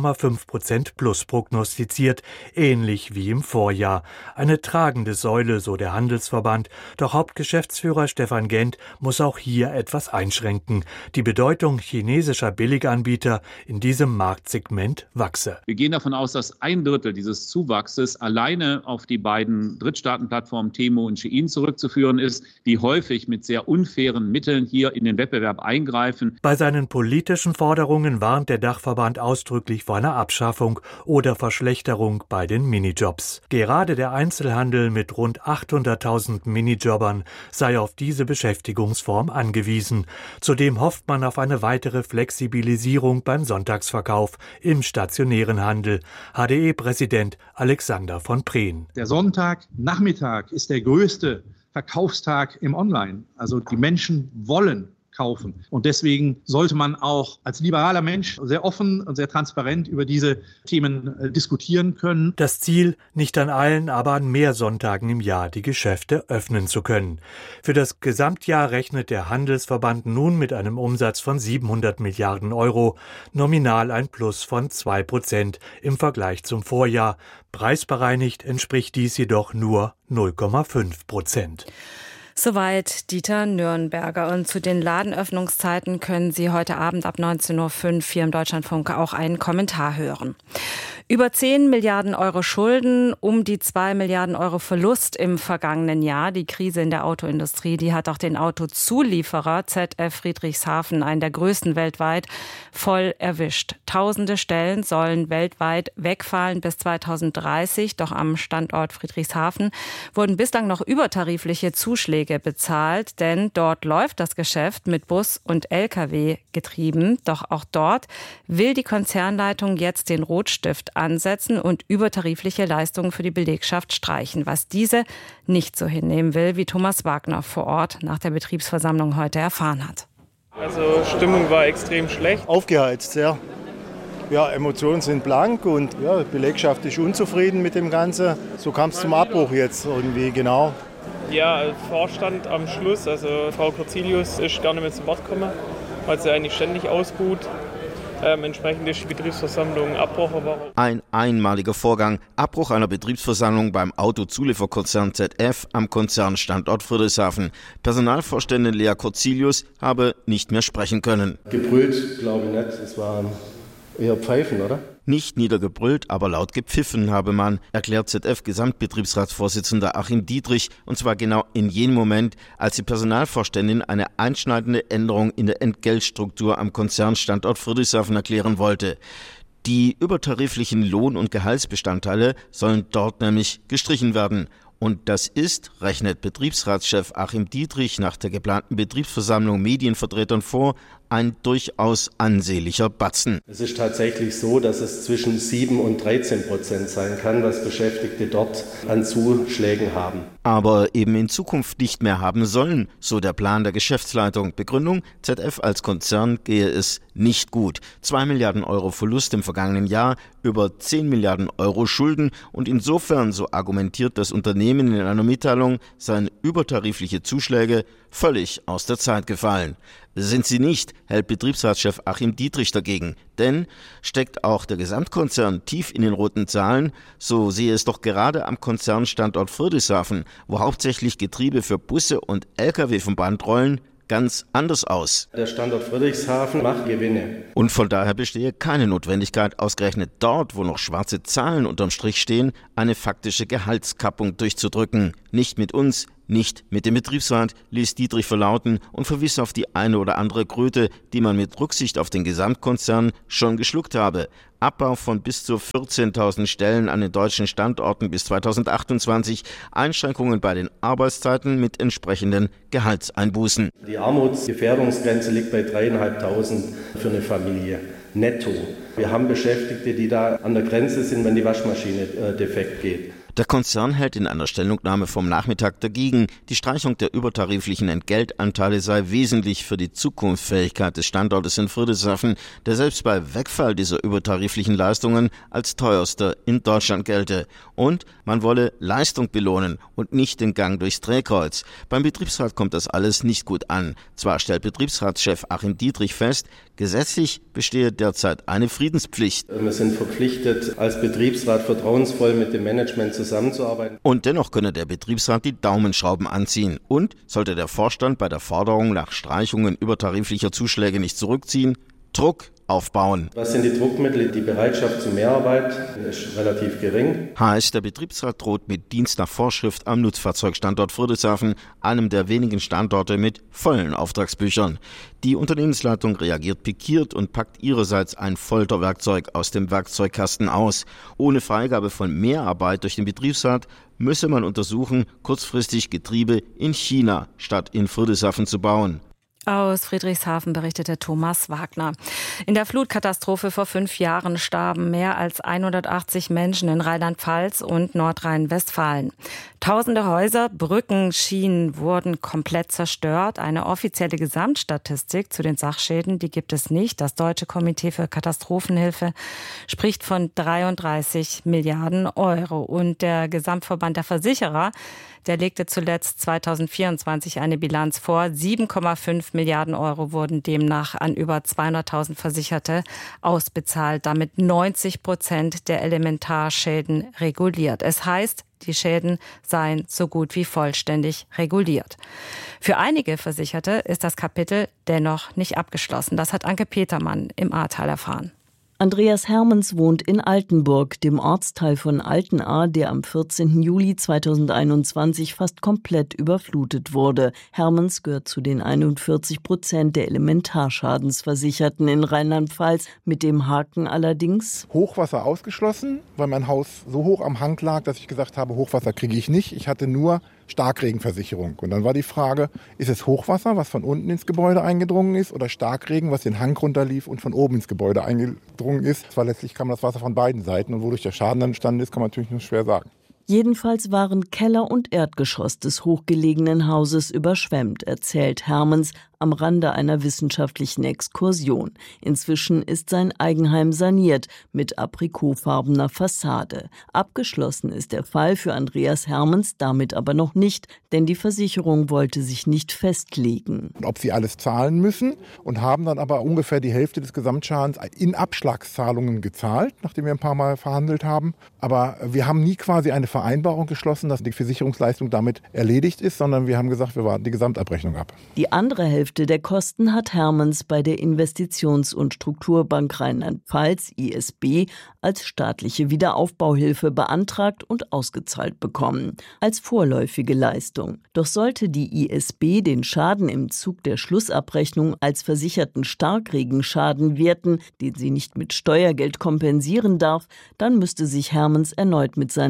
3,5% plus prognostiziert, ähnlich wie im Vorjahr. Eine tragende Säule, so der Handelsverband. Doch Hauptgeschäftsführer Stefan Gent muss auch hier etwas einschränken. Die Bedeutung chinesischer Billiganbieter in diesem Marktsegment wachse. Wir gehen davon aus, dass 1/3 dieses Zuwachses alleine auf die beiden Drittstaatenplattformen Temu und Shein zurückzuführen ist, die häufig mit sehr unfairen Mitteln hier in den Wettbewerb eingreifen. Bei seinen politischen Forderungen warnt der Dachverband ausdrücklich vor einer Abschaffung oder Verschlechterung bei den Minijobs. Gerade der Einzelhandel mit rund 800.000 Minijobbern sei auf diese Beschäftigungsform angewiesen. Zudem hofft man auf eine weitere Flexibilisierung beim Sonntagsverkauf im stationären Handel. HDE-Präsident Alexander von Prehn. Der Sonntagnachmittag ist der größte Verkaufstag im Online. Also die Menschen wollen kaufen. Und deswegen sollte man auch als liberaler Mensch sehr offen und sehr transparent über diese Themen diskutieren können. Das Ziel, nicht an allen, aber an mehr Sonntagen im Jahr die Geschäfte öffnen zu können. Für das Gesamtjahr rechnet der Handelsverband nun mit einem Umsatz von 700 Milliarden Euro, nominal ein Plus von 2% im Vergleich zum Vorjahr. Preisbereinigt entspricht dies jedoch nur 0,5%. Soweit Dieter Nürnberger. Und zu den Ladenöffnungszeiten können Sie heute Abend ab 19.05 Uhr hier im Deutschlandfunk auch einen Kommentar hören. Über 10 Milliarden Euro Schulden, um die 2 Milliarden Euro Verlust im vergangenen Jahr. Die Krise in der Autoindustrie, die hat auch den Autozulieferer ZF Friedrichshafen, einen der größten weltweit, voll erwischt. Tausende Stellen sollen weltweit wegfallen bis 2030. Doch am Standort Friedrichshafen wurden bislang noch übertarifliche Zuschläge bezahlt, denn dort läuft das Geschäft mit Bus und Lkw getrieben. Doch auch dort will die Konzernleitung jetzt den Rotstift ansetzen und übertarifliche Leistungen für die Belegschaft streichen, was diese nicht so hinnehmen will, wie Thomas Wagner vor Ort nach der Betriebsversammlung heute erfahren hat. Also Stimmung war extrem schlecht. Aufgeheizt, sehr. Ja, Emotionen sind blank und ja, die Belegschaft ist unzufrieden mit dem Ganzen. So kam es zum Abbruch jetzt irgendwie, genau. Ja, Vorstand am Schluss, also Frau Corzilius ist gar nicht mehr zu Wort gekommen, weil sie eigentlich ständig ausruht. Entsprechend ist die Betriebsversammlung abgebrochen worden. Ein einmaliger Vorgang, Abbruch einer Betriebsversammlung beim Autozulieferkonzern ZF am Konzernstandort Friedrichshafen. Personalvorständin Lea Corzilius habe nicht mehr sprechen können. Gebrüllt, glaube ich nicht, es waren eher Pfeifen, oder? Nicht niedergebrüllt, aber laut gepfiffen habe man, erklärt ZF-Gesamtbetriebsratsvorsitzender Achim Dietrich, und zwar genau in jenem Moment, als die Personalvorständin eine einschneidende Änderung in der Entgeltstruktur am Konzernstandort Friedrichshafen erklären wollte. Die übertariflichen Lohn- und Gehaltsbestandteile sollen dort nämlich gestrichen werden. Und das ist, rechnet Betriebsratschef Achim Dietrich nach der geplanten Betriebsversammlung Medienvertretern vor, ein durchaus ansehnlicher Batzen. Es ist tatsächlich so, dass es zwischen 7 und 13% sein kann, was Beschäftigte dort an Zuschlägen haben. Aber eben in Zukunft nicht mehr haben sollen, so der Plan der Geschäftsleitung. Begründung: ZF als Konzern gehe es nicht gut. 2 Milliarden Euro Verlust im vergangenen Jahr, über 10 Milliarden Euro Schulden und insofern, so argumentiert das Unternehmen in einer Mitteilung, seien übertarifliche Zuschläge völlig aus der Zeit gefallen. Sind sie nicht, hält Betriebsratschef Achim Dietrich dagegen. Denn steckt auch der Gesamtkonzern tief in den roten Zahlen, so sehe es doch gerade am Konzernstandort Friedrichshafen, wo hauptsächlich Getriebe für Busse und Lkw vom Band rollen, ganz anders aus. Der Standort Friedrichshafen macht Gewinne. Und von daher bestehe keine Notwendigkeit, ausgerechnet dort, wo noch schwarze Zahlen unterm Strich stehen, eine faktische Gehaltskappung durchzudrücken. Nicht mit uns, nicht mit dem Betriebsrat, ließ Dietrich verlauten und verwies auf die eine oder andere Kröte, die man mit Rücksicht auf den Gesamtkonzern schon geschluckt habe. Abbau von bis zu 14.000 Stellen an den deutschen Standorten bis 2028, Einschränkungen bei den Arbeitszeiten mit entsprechenden Gehaltseinbußen. Die Armutsgefährdungsgrenze liegt bei 3.500 für eine Familie netto. Wir haben Beschäftigte, die da an der Grenze sind, wenn die Waschmaschine defekt geht. Der Konzern hält in einer Stellungnahme vom Nachmittag dagegen, die Streichung der übertariflichen Entgeltanteile sei wesentlich für die Zukunftsfähigkeit des Standortes in Friedrichshafen, der selbst bei Wegfall dieser übertariflichen Leistungen als teuerster in Deutschland gelte. Und man wolle Leistung belohnen und nicht den Gang durchs Drehkreuz. Beim Betriebsrat kommt das alles nicht gut an. Zwar stellt Betriebsratschef Achim Dietrich fest, gesetzlich bestehe derzeit eine Friedenspflicht. Wir sind verpflichtet, als Betriebsrat vertrauensvoll mit dem Management zusammenzuarbeiten. Und dennoch könne der Betriebsrat die Daumenschrauben anziehen. Und sollte der Vorstand bei der Forderung nach Streichungen übertariflicher Zuschläge nicht zurückziehen, Druck aufbauen. Was sind die Druckmittel? Die Bereitschaft zur Mehrarbeit ist relativ gering. Heißt, der Betriebsrat droht mit Dienst nach Vorschrift am Nutzfahrzeugstandort Friedrichshafen, einem der wenigen Standorte mit vollen Auftragsbüchern. Die Unternehmensleitung reagiert pikiert und packt ihrerseits ein Folterwerkzeug aus dem Werkzeugkasten aus. Ohne Freigabe von Mehrarbeit durch den Betriebsrat müsse man untersuchen, kurzfristig Getriebe in China statt in Friedrichshafen zu bauen. Aus Friedrichshafen berichtete Thomas Wagner. In der Flutkatastrophe vor 5 Jahren starben mehr als 180 Menschen in Rheinland-Pfalz und Nordrhein-Westfalen. Tausende Häuser, Brücken, Schienen wurden komplett zerstört. Eine offizielle Gesamtstatistik zu den Sachschäden, die gibt es nicht. Das Deutsche Komitee für Katastrophenhilfe spricht von 33 Milliarden Euro. Und der Gesamtverband der Versicherer, der legte zuletzt 2024 eine Bilanz vor. 7,5 Milliarden Euro wurden demnach an über 200.000 Versicherte ausbezahlt. Damit 90% der Elementarschäden reguliert. Es heißt, die Schäden seien so gut wie vollständig reguliert. Für einige Versicherte ist das Kapitel dennoch nicht abgeschlossen. Das hat Anke Petermann im Ahrtal erfahren. Andreas Hermens wohnt in Altenburg, dem Ortsteil von Altenahr, der am 14. Juli 2021 fast komplett überflutet wurde. Hermens gehört zu den 41% der Elementarschadensversicherten in Rheinland-Pfalz. Mit dem Haken allerdings: Hochwasser ausgeschlossen, weil mein Haus so hoch am Hang lag, dass ich gesagt habe, Hochwasser kriege ich nicht. Ich hatte nur Starkregenversicherung. Und dann war die Frage, ist es Hochwasser, was von unten ins Gebäude eingedrungen ist, oder Starkregen, was den Hang runterlief und von oben ins Gebäude eingedrungen ist? Zwar letztlich kam das Wasser von beiden Seiten und wodurch der Schaden dann entstanden ist, kann man natürlich nur schwer sagen. Jedenfalls waren Keller und Erdgeschoss des hochgelegenen Hauses überschwemmt, erzählt Hermens am Rande einer wissenschaftlichen Exkursion. Inzwischen ist sein Eigenheim saniert mit aprikotfarbener Fassade. Abgeschlossen ist der Fall für Andreas Hermens damit aber noch nicht, denn die Versicherung wollte sich nicht festlegen. Ob sie alles zahlen müssen, und haben dann aber ungefähr die Hälfte des Gesamtschadens in Abschlagszahlungen gezahlt, nachdem wir ein paar Mal verhandelt haben. Aber wir haben nie quasi eine Vereinbarung geschlossen, dass die Versicherungsleistung damit erledigt ist, sondern wir haben gesagt, wir warten die Gesamtabrechnung ab. Die andere Hälfte der Kosten hat Hermens bei der Investitions- und Strukturbank Rheinland-Pfalz, ISB, als staatliche Wiederaufbauhilfe beantragt und ausgezahlt bekommen, als vorläufige Leistung. Doch sollte die ISB den Schaden im Zug der Schlussabrechnung als versicherten Starkregenschaden werten, den sie nicht mit Steuergeld kompensieren darf, dann müsste sich Hermens erneut mit seinem Versicherer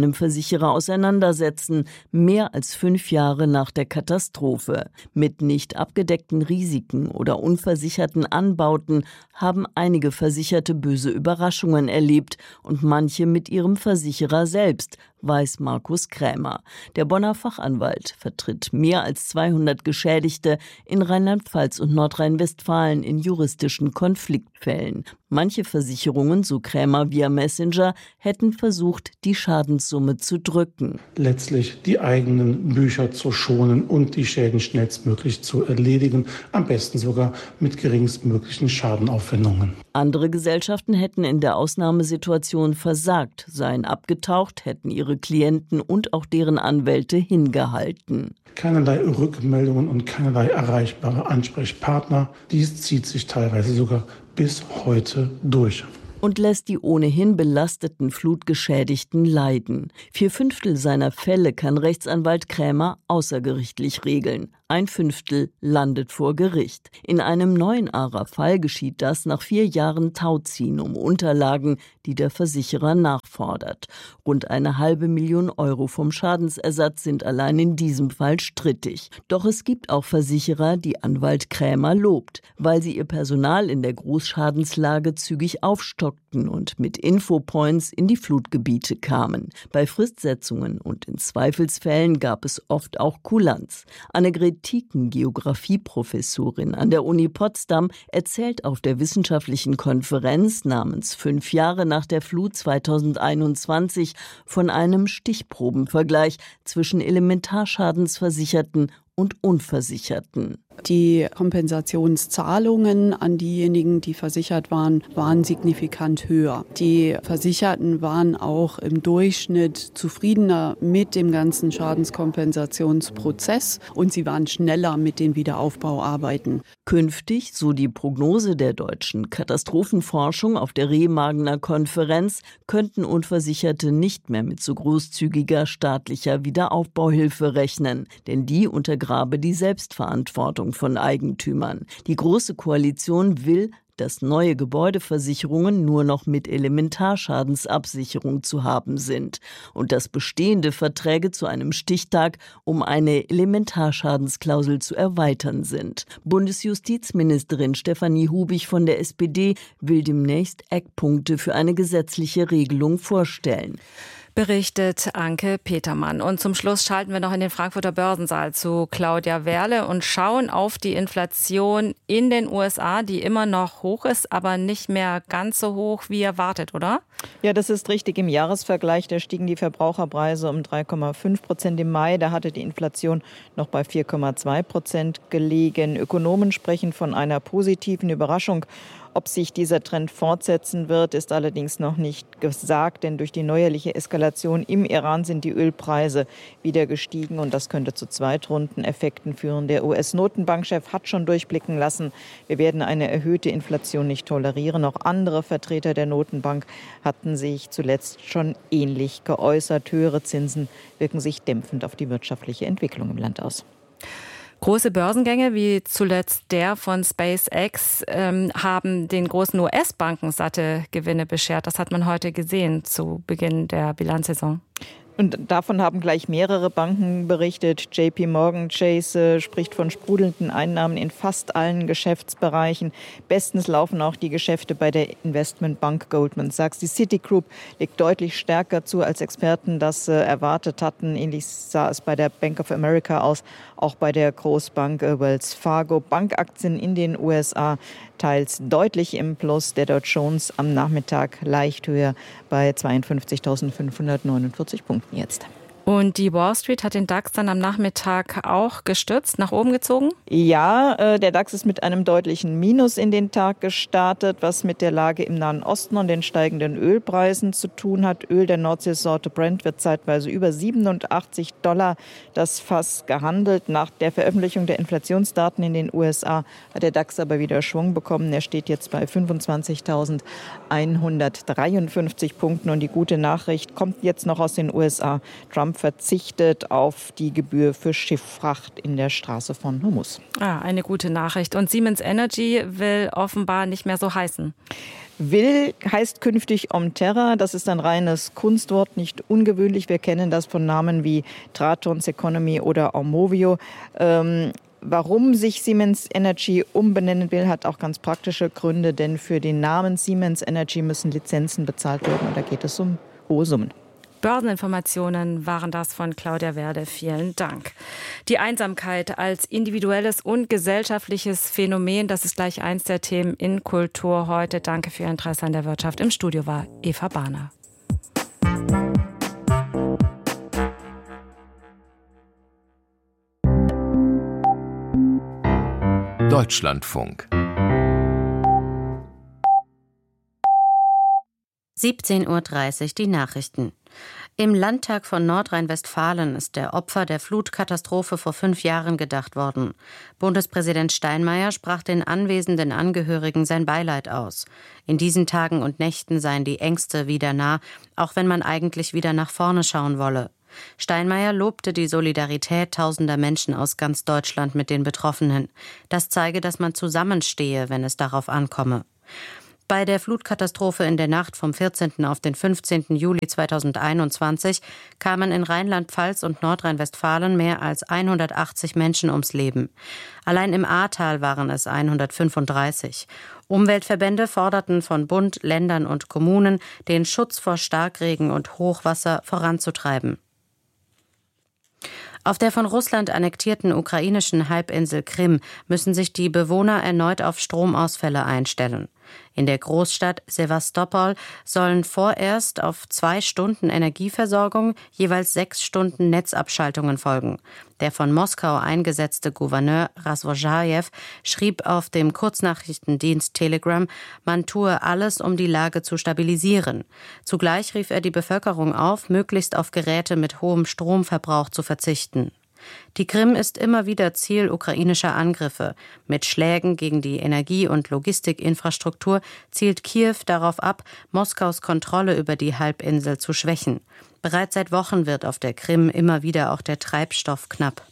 Versicherer auseinandersetzen, mehr als 5 Jahre nach der Katastrophe. Mit nicht abgedeckten Risiken oder unversicherten Anbauten haben einige Versicherte böse Überraschungen erlebt und manche mit ihrem Versicherer selbst, weiß Markus Krämer. Der Bonner Fachanwalt vertritt mehr als 200 Geschädigte in Rheinland-Pfalz und Nordrhein-Westfalen in juristischen Konfliktfällen. Manche Versicherungen, so Krämer via Messenger, hätten versucht, die Schadenssumme zu drücken. Letztlich die eigenen Bücher zu schonen und die Schäden schnellstmöglich zu erledigen, am besten sogar mit geringstmöglichen Schadenaufwendungen. Andere Gesellschaften hätten in der Ausnahmesituation versagt, seien abgetaucht, hätten ihre Klienten und auch deren Anwälte hingehalten. Keinerlei Rückmeldungen und keinerlei erreichbare Ansprechpartner. Dies zieht sich teilweise sogar bis heute durch. Und lässt die ohnehin belasteten Flutgeschädigten leiden. 4/5 seiner Fälle kann Rechtsanwalt Krämer außergerichtlich regeln. 1/5 landet vor Gericht. In einem neuen ARA-Fall geschieht das nach 4 Jahren Tauziehen um Unterlagen, die der Versicherer nachfordert. Rund 1,5 Million Euro vom Schadensersatz sind allein in diesem Fall strittig. Doch es gibt auch Versicherer, die Anwalt Krämer lobt, weil sie ihr Personal in der Großschadenslage zügig aufstockten und mit Infopoints in die Flutgebiete kamen. Bei Fristsetzungen und in Zweifelsfällen gab es oft auch Kulanz. Annegret Tieken, Geografieprofessorin an der Uni Potsdam, erzählt auf der wissenschaftlichen Konferenz namens 5 Jahre nach der Flut 2021 von einem Stichprobenvergleich zwischen Elementarschadensversicherten und Unversicherten. Die Kompensationszahlungen an diejenigen, die versichert waren, waren signifikant höher. Die Versicherten waren auch im Durchschnitt zufriedener mit dem ganzen Schadenskompensationsprozess und sie waren schneller mit den Wiederaufbauarbeiten. Künftig, so die Prognose der deutschen Katastrophenforschung auf der Remagener Konferenz, könnten Unversicherte nicht mehr mit so großzügiger staatlicher Wiederaufbauhilfe rechnen, denn die untergrabe die Selbstverantwortung von Eigentümern. Die Große Koalition will, dass neue Gebäudeversicherungen nur noch mit Elementarschadensabsicherung zu haben sind und dass bestehende Verträge zu einem Stichtag um eine Elementarschadensklausel zu erweitern sind. Bundesjustizministerin Stefanie Hubig von der SPD will demnächst Eckpunkte für eine gesetzliche Regelung vorstellen. Berichtet Anke Petermann. Und zum Schluss schalten wir noch in den Frankfurter Börsensaal zu Claudia Werle und schauen auf die Inflation in den USA, die immer noch hoch ist, aber nicht mehr ganz so hoch wie erwartet, oder? Ja, das ist richtig. Im Jahresvergleich, da stiegen die Verbraucherpreise um 3,5% im Mai. Da hatte die Inflation noch bei 4,2% gelegen. Ökonomen sprechen von einer positiven Überraschung. Ob sich dieser Trend fortsetzen wird, ist allerdings noch nicht gesagt, denn durch die neuerliche Eskalation im Iran sind die Ölpreise wieder gestiegen und das könnte zu Zweitrundeneffekten führen. Der US-Notenbankchef hat schon durchblicken lassen, wir werden eine erhöhte Inflation nicht tolerieren. Auch andere Vertreter der Notenbank hatten sich zuletzt schon ähnlich geäußert. Höhere Zinsen wirken sich dämpfend auf die wirtschaftliche Entwicklung im Land aus. Große Börsengänge wie zuletzt der von SpaceX haben den großen US-Banken satte Gewinne beschert. Das hat man heute gesehen zu Beginn der Bilanzsaison. Und davon haben gleich mehrere Banken berichtet. JP Morgan Chase spricht von sprudelnden Einnahmen in fast allen Geschäftsbereichen. Bestens laufen auch die Geschäfte bei der Investmentbank Goldman Sachs. Die Citigroup legt deutlich stärker zu, als Experten das erwartet hatten. Ähnlich sah es bei der Bank of America aus, auch bei der Großbank Wells Fargo. Bankaktien in den USA teils deutlich im Plus. Der Dow Jones am Nachmittag leicht höher bei 52.549 Punkten jetzt. Und die Wall Street hat den DAX dann am Nachmittag auch gestützt, nach oben gezogen? Ja, der DAX ist mit einem deutlichen Minus in den Tag gestartet, was mit der Lage im Nahen Osten und den steigenden Ölpreisen zu tun hat. Öl der Nordseesorte Brent wird zeitweise über $87 das Fass gehandelt. Nach der Veröffentlichung der Inflationsdaten in den USA hat der DAX aber wieder Schwung bekommen. Er steht jetzt bei 25.153 Punkten und die gute Nachricht kommt jetzt noch aus den USA. Trump verzichtet auf die Gebühr für Schifffracht in der Straße von Hormuz. Eine gute Nachricht. Und Siemens Energy will offenbar nicht mehr so heißen. Will heißt künftig Omterra. Das ist ein reines Kunstwort, nicht ungewöhnlich. Wir kennen das von Namen wie Tratons Economy oder Aumovio. Warum sich Siemens Energy umbenennen will, hat auch ganz praktische Gründe, denn für den Namen Siemens Energy müssen Lizenzen bezahlt werden und da geht es um hohe Summen. Börseninformationen waren das von Claudia Werde. Vielen Dank. Die Einsamkeit als individuelles und gesellschaftliches Phänomen, das ist gleich eins der Themen in Kultur heute. Danke für Ihr Interesse an der Wirtschaft. Im Studio war Eva Bahner. Deutschlandfunk 17:30 Uhr die Nachrichten. Im Landtag von Nordrhein-Westfalen ist der Opfer der Flutkatastrophe vor 5 Jahren gedacht worden. Bundespräsident Steinmeier sprach den anwesenden Angehörigen sein Beileid aus. In diesen Tagen und Nächten seien die Ängste wieder nah, auch wenn man eigentlich wieder nach vorne schauen wolle. Steinmeier lobte die Solidarität tausender Menschen aus ganz Deutschland mit den Betroffenen. Das zeige, dass man zusammenstehe, wenn es darauf ankomme. Bei der Flutkatastrophe in der Nacht vom 14. auf den 15. Juli 2021 kamen in Rheinland-Pfalz und Nordrhein-Westfalen mehr als 180 Menschen ums Leben. Allein im Ahrtal waren es 135. Umweltverbände forderten von Bund, Ländern und Kommunen, den Schutz vor Starkregen und Hochwasser voranzutreiben. Auf der von Russland annektierten ukrainischen Halbinsel Krim müssen sich die Bewohner erneut auf Stromausfälle einstellen. In der Großstadt Sewastopol sollen vorerst auf 2 Stunden Energieversorgung jeweils 6 Stunden Netzabschaltungen folgen. Der von Moskau eingesetzte Gouverneur Razvojajew schrieb auf dem Kurznachrichtendienst Telegram, man tue alles, um die Lage zu stabilisieren. Zugleich rief er die Bevölkerung auf, möglichst auf Geräte mit hohem Stromverbrauch zu verzichten. Die Krim ist immer wieder Ziel ukrainischer Angriffe. Mit Schlägen gegen die Energie- und Logistikinfrastruktur zielt Kiew darauf ab, Moskaus Kontrolle über die Halbinsel zu schwächen. Bereits seit Wochen wird auf der Krim immer wieder auch der Treibstoff knapp.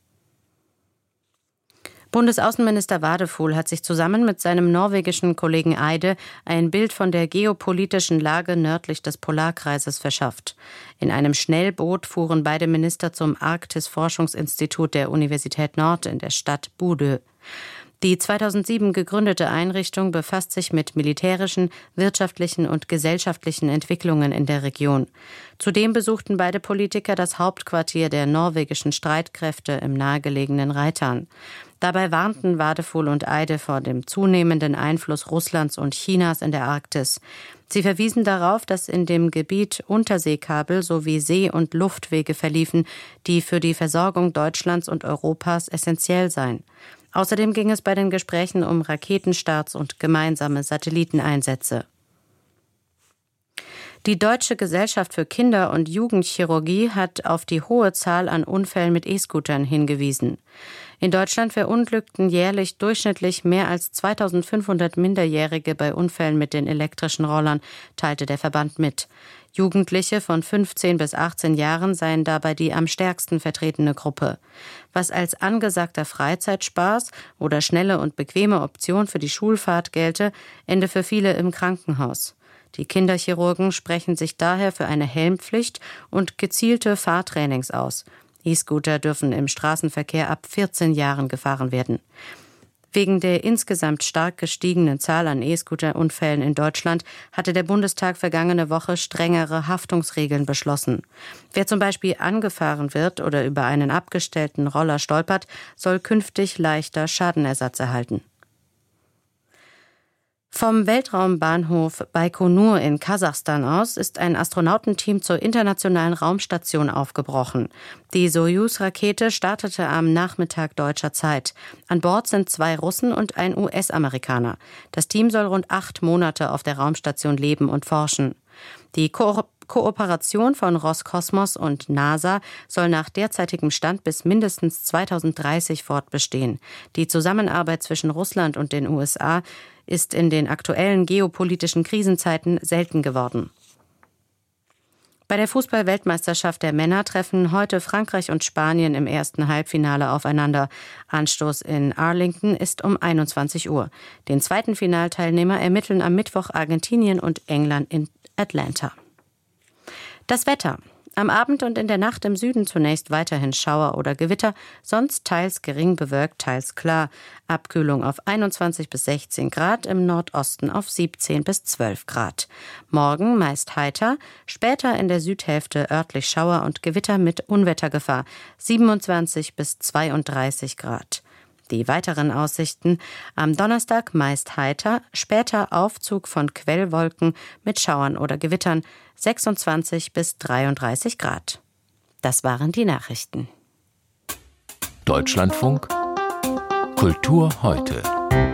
Bundesaußenminister Wadefuhl hat sich zusammen mit seinem norwegischen Kollegen Eide ein Bild von der geopolitischen Lage nördlich des Polarkreises verschafft. In einem Schnellboot fuhren beide Minister zum Arktis-Forschungsinstitut der Universität Nord in der Stadt Bodø. Die 2007 gegründete Einrichtung befasst sich mit militärischen, wirtschaftlichen und gesellschaftlichen Entwicklungen in der Region. Zudem besuchten beide Politiker das Hauptquartier der norwegischen Streitkräfte im nahegelegenen Reitan. Dabei warnten Wadefuhl und Eide vor dem zunehmenden Einfluss Russlands und Chinas in der Arktis. Sie verwiesen darauf, dass in dem Gebiet Unterseekabel sowie See- und Luftwege verliefen, die für die Versorgung Deutschlands und Europas essentiell seien. Außerdem ging es bei den Gesprächen um Raketenstarts und gemeinsame Satelliteneinsätze. Die Deutsche Gesellschaft für Kinder- und Jugendchirurgie hat auf die hohe Zahl an Unfällen mit E-Scootern hingewiesen. In Deutschland verunglückten jährlich durchschnittlich mehr als 2500 Minderjährige bei Unfällen mit den elektrischen Rollern, teilte der Verband mit. Jugendliche von 15 bis 18 Jahren seien dabei die am stärksten vertretene Gruppe. Was als angesagter Freizeitspaß oder schnelle und bequeme Option für die Schulfahrt gelte, ende für viele im Krankenhaus. Die Kinderchirurgen sprechen sich daher für eine Helmpflicht und gezielte Fahrtrainings aus. E-Scooter dürfen im Straßenverkehr ab 14 Jahren gefahren werden. Wegen der insgesamt stark gestiegenen Zahl an E-Scooter-Unfällen in Deutschland hatte der Bundestag vergangene Woche strengere Haftungsregeln beschlossen. Wer zum Beispiel angefahren wird oder über einen abgestellten Roller stolpert, soll künftig leichter Schadenersatz erhalten. Vom Weltraumbahnhof Baikonur in Kasachstan aus ist ein Astronautenteam zur internationalen Raumstation aufgebrochen. Die Sojus-Rakete startete am Nachmittag deutscher Zeit. An Bord sind 2 Russen und ein US-Amerikaner. Das Team soll rund 8 Monate auf der Raumstation leben und forschen. Die Kooperation von Roskosmos und NASA soll nach derzeitigem Stand bis mindestens 2030 fortbestehen. Die Zusammenarbeit zwischen Russland und den USA ist in den aktuellen geopolitischen Krisenzeiten selten geworden. Bei der Fußball-Weltmeisterschaft der Männer treffen heute Frankreich und Spanien im ersten Halbfinale aufeinander. Anstoß in Arlington ist um 21 Uhr. Den zweiten Finalteilnehmer ermitteln am Mittwoch Argentinien und England in Atlanta. Das Wetter. Am Abend und in der Nacht im Süden zunächst weiterhin Schauer oder Gewitter, sonst teils gering bewölkt, teils klar. Abkühlung auf 21 bis 16 Grad, im Nordosten auf 17 bis 12 Grad. Morgen meist heiter, später in der Südhälfte örtlich Schauer und Gewitter mit Unwettergefahr, 27 bis 32 Grad. Die weiteren Aussichten: am Donnerstag meist heiter, später Aufzug von Quellwolken mit Schauern oder Gewittern, 26 bis 33 Grad. Das waren die Nachrichten. Deutschlandfunk Kultur heute.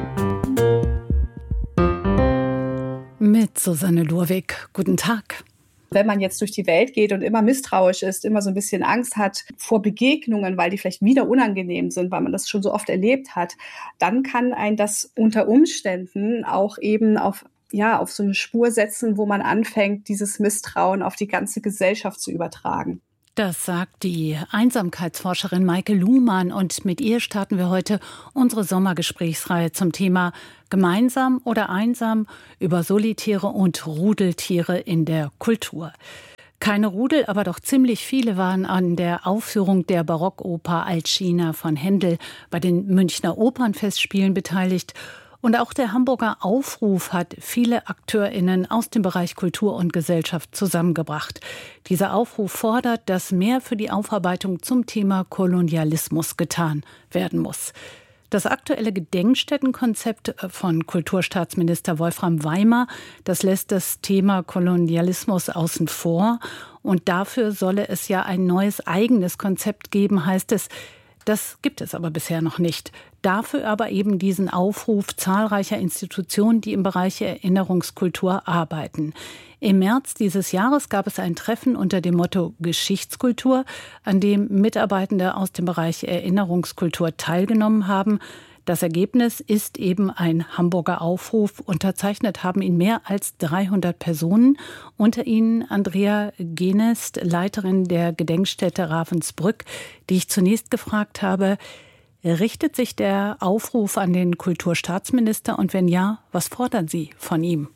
Mit Susanne Lurwig. Guten Tag. Wenn man jetzt durch die Welt geht und immer misstrauisch ist, immer so ein bisschen Angst hat vor Begegnungen, weil die vielleicht wieder unangenehm sind, weil man das schon so oft erlebt hat, dann kann einen das unter Umständen auch eben auf so eine Spur setzen, wo man anfängt, dieses Misstrauen auf die ganze Gesellschaft zu übertragen. Das sagt die Einsamkeitsforscherin Maike Luhmann, und mit ihr starten wir heute unsere Sommergesprächsreihe zum Thema Gemeinsam oder einsam über Solitäre und Rudeltiere in der Kultur. Keine Rudel, aber doch ziemlich viele waren an der Aufführung der Barockoper Alcina von Händel bei den Münchner Opernfestspielen beteiligt. Und auch der Hamburger Aufruf hat viele AkteurInnen aus dem Bereich Kultur und Gesellschaft zusammengebracht. Dieser Aufruf fordert, dass mehr für die Aufarbeitung zum Thema Kolonialismus getan werden muss. Das aktuelle Gedenkstättenkonzept von Kulturstaatsminister Wolfram Weimar, das lässt das Thema Kolonialismus außen vor. Und dafür solle es ja ein neues eigenes Konzept geben, heißt es. Das gibt es aber bisher noch nicht. Dafür aber eben diesen Aufruf zahlreicher Institutionen, die im Bereich Erinnerungskultur arbeiten. Im März dieses Jahres gab es ein Treffen unter dem Motto Geschichtskultur, an dem Mitarbeitende aus dem Bereich Erinnerungskultur teilgenommen haben. Das Ergebnis ist eben ein Hamburger Aufruf. Unterzeichnet haben ihn mehr als 300 Personen. Unter ihnen Andrea Genest, Leiterin der Gedenkstätte Ravensbrück, die ich zunächst gefragt habe, richtet sich der Aufruf an den Kulturstaatsminister? Und wenn ja, was fordern Sie von ihm?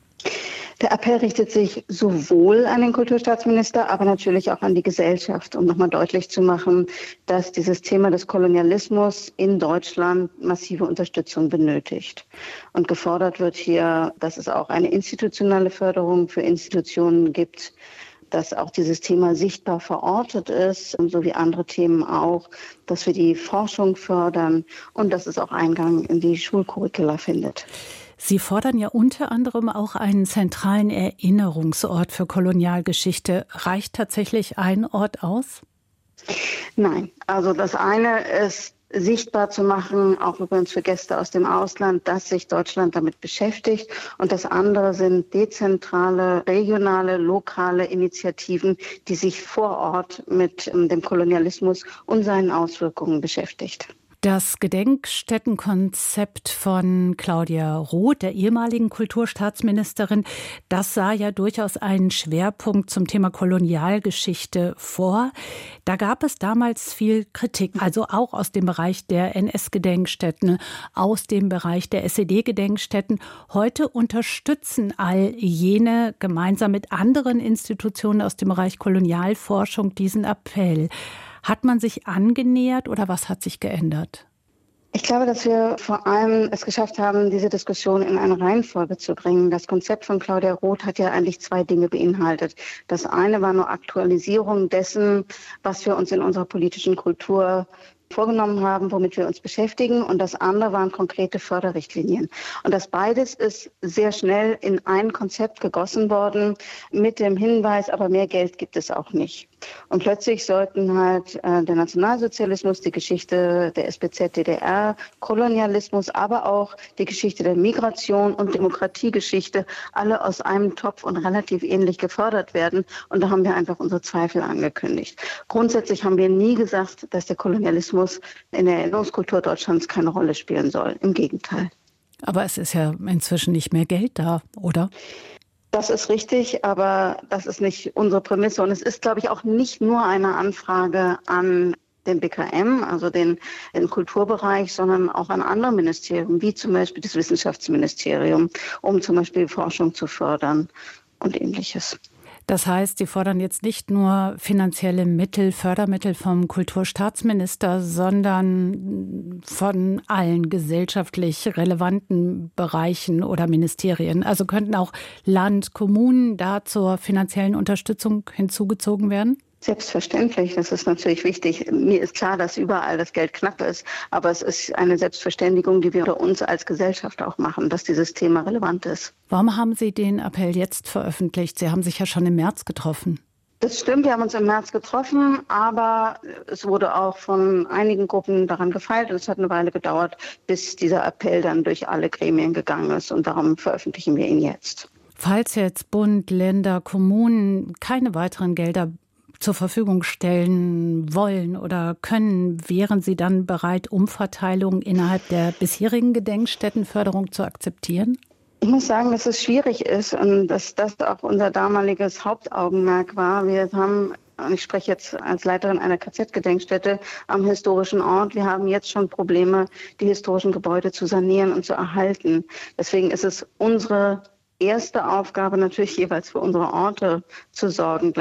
Der Appell richtet sich sowohl an den Kulturstaatsminister, aber natürlich auch an die Gesellschaft, um nochmal deutlich zu machen, dass dieses Thema des Kolonialismus in Deutschland massive Unterstützung benötigt. Und gefordert wird hier, dass es auch eine institutionelle Förderung für Institutionen gibt, dass auch dieses Thema sichtbar verortet ist, so wie andere Themen auch, dass wir die Forschung fördern und dass es auch Eingang in die Schulcurricula findet. Sie fordern ja unter anderem auch einen zentralen Erinnerungsort für Kolonialgeschichte. Reicht tatsächlich ein Ort aus? Nein, also das eine ist sichtbar zu machen, auch übrigens für Gäste aus dem Ausland, dass sich Deutschland damit beschäftigt. Und das andere sind dezentrale, regionale, lokale Initiativen, die sich vor Ort mit dem Kolonialismus und seinen Auswirkungen beschäftigt. Das Gedenkstättenkonzept von Claudia Roth, der ehemaligen Kulturstaatsministerin, das sah ja durchaus einen Schwerpunkt zum Thema Kolonialgeschichte vor. Da gab es damals viel Kritik, also auch aus dem Bereich der NS-Gedenkstätten, aus dem Bereich der SED-Gedenkstätten. Heute unterstützen all jene gemeinsam mit anderen Institutionen aus dem Bereich Kolonialforschung diesen Appell. Hat man sich angenähert oder was hat sich geändert? Ich glaube, dass wir vor allem es geschafft haben, diese Diskussion in eine Reihenfolge zu bringen. Das Konzept von Claudia Roth hat ja eigentlich zwei Dinge beinhaltet. Das eine war nur Aktualisierung dessen, was wir uns in unserer politischen Kultur vorgenommen haben, womit wir uns beschäftigen. Und das andere waren konkrete Förderrichtlinien. Und das beides ist sehr schnell in ein Konzept gegossen worden mit dem Hinweis, aber mehr Geld gibt es auch nicht. Und plötzlich sollten halt der Nationalsozialismus, die Geschichte der SBZ, DDR, Kolonialismus, aber auch die Geschichte der Migration und Demokratiegeschichte alle aus einem Topf und relativ ähnlich gefördert werden. Und da haben wir einfach unsere Zweifel angekündigt. Grundsätzlich haben wir nie gesagt, dass der Kolonialismus in der Erinnerungskultur Deutschlands keine Rolle spielen soll. Im Gegenteil. Aber es ist ja inzwischen nicht mehr Geld da, oder? Das ist richtig, aber das ist nicht unsere Prämisse. Und es ist, glaube ich, auch nicht nur eine Anfrage an den BKM, also den Kulturbereich, sondern auch an andere Ministerien, wie zum Beispiel das Wissenschaftsministerium, um zum Beispiel Forschung zu fördern und Ähnliches. Das heißt, Sie fordern jetzt nicht nur finanzielle Mittel, Fördermittel vom Kulturstaatsminister, sondern von allen gesellschaftlich relevanten Bereichen oder Ministerien. Also könnten auch Land, Kommunen da zur finanziellen Unterstützung hinzugezogen werden? Selbstverständlich, das ist natürlich wichtig. Mir ist klar, dass überall das Geld knapp ist, aber es ist eine Selbstverständigung, die wir unter uns als Gesellschaft auch machen, dass dieses Thema relevant ist. Warum haben Sie den Appell jetzt veröffentlicht? Sie haben sich ja schon im März getroffen. Das stimmt, wir haben uns im März getroffen, aber es wurde auch von einigen Gruppen daran gefeilt und es hat eine Weile gedauert, bis dieser Appell dann durch alle Gremien gegangen ist und darum veröffentlichen wir ihn jetzt. Falls jetzt Bund, Länder, Kommunen keine weiteren Gelder zur Verfügung stellen wollen oder können, wären Sie dann bereit, Umverteilungen innerhalb der bisherigen Gedenkstättenförderung zu akzeptieren? Ich muss sagen, dass es schwierig ist und dass das auch unser damaliges Hauptaugenmerk war. Wir haben, ich spreche jetzt als Leiterin einer KZ-Gedenkstätte am historischen Ort, wir haben jetzt schon Probleme, die historischen Gebäude zu sanieren und zu erhalten. Deswegen ist es unsere erste Aufgabe, natürlich jeweils für unsere Orte zu sorgen.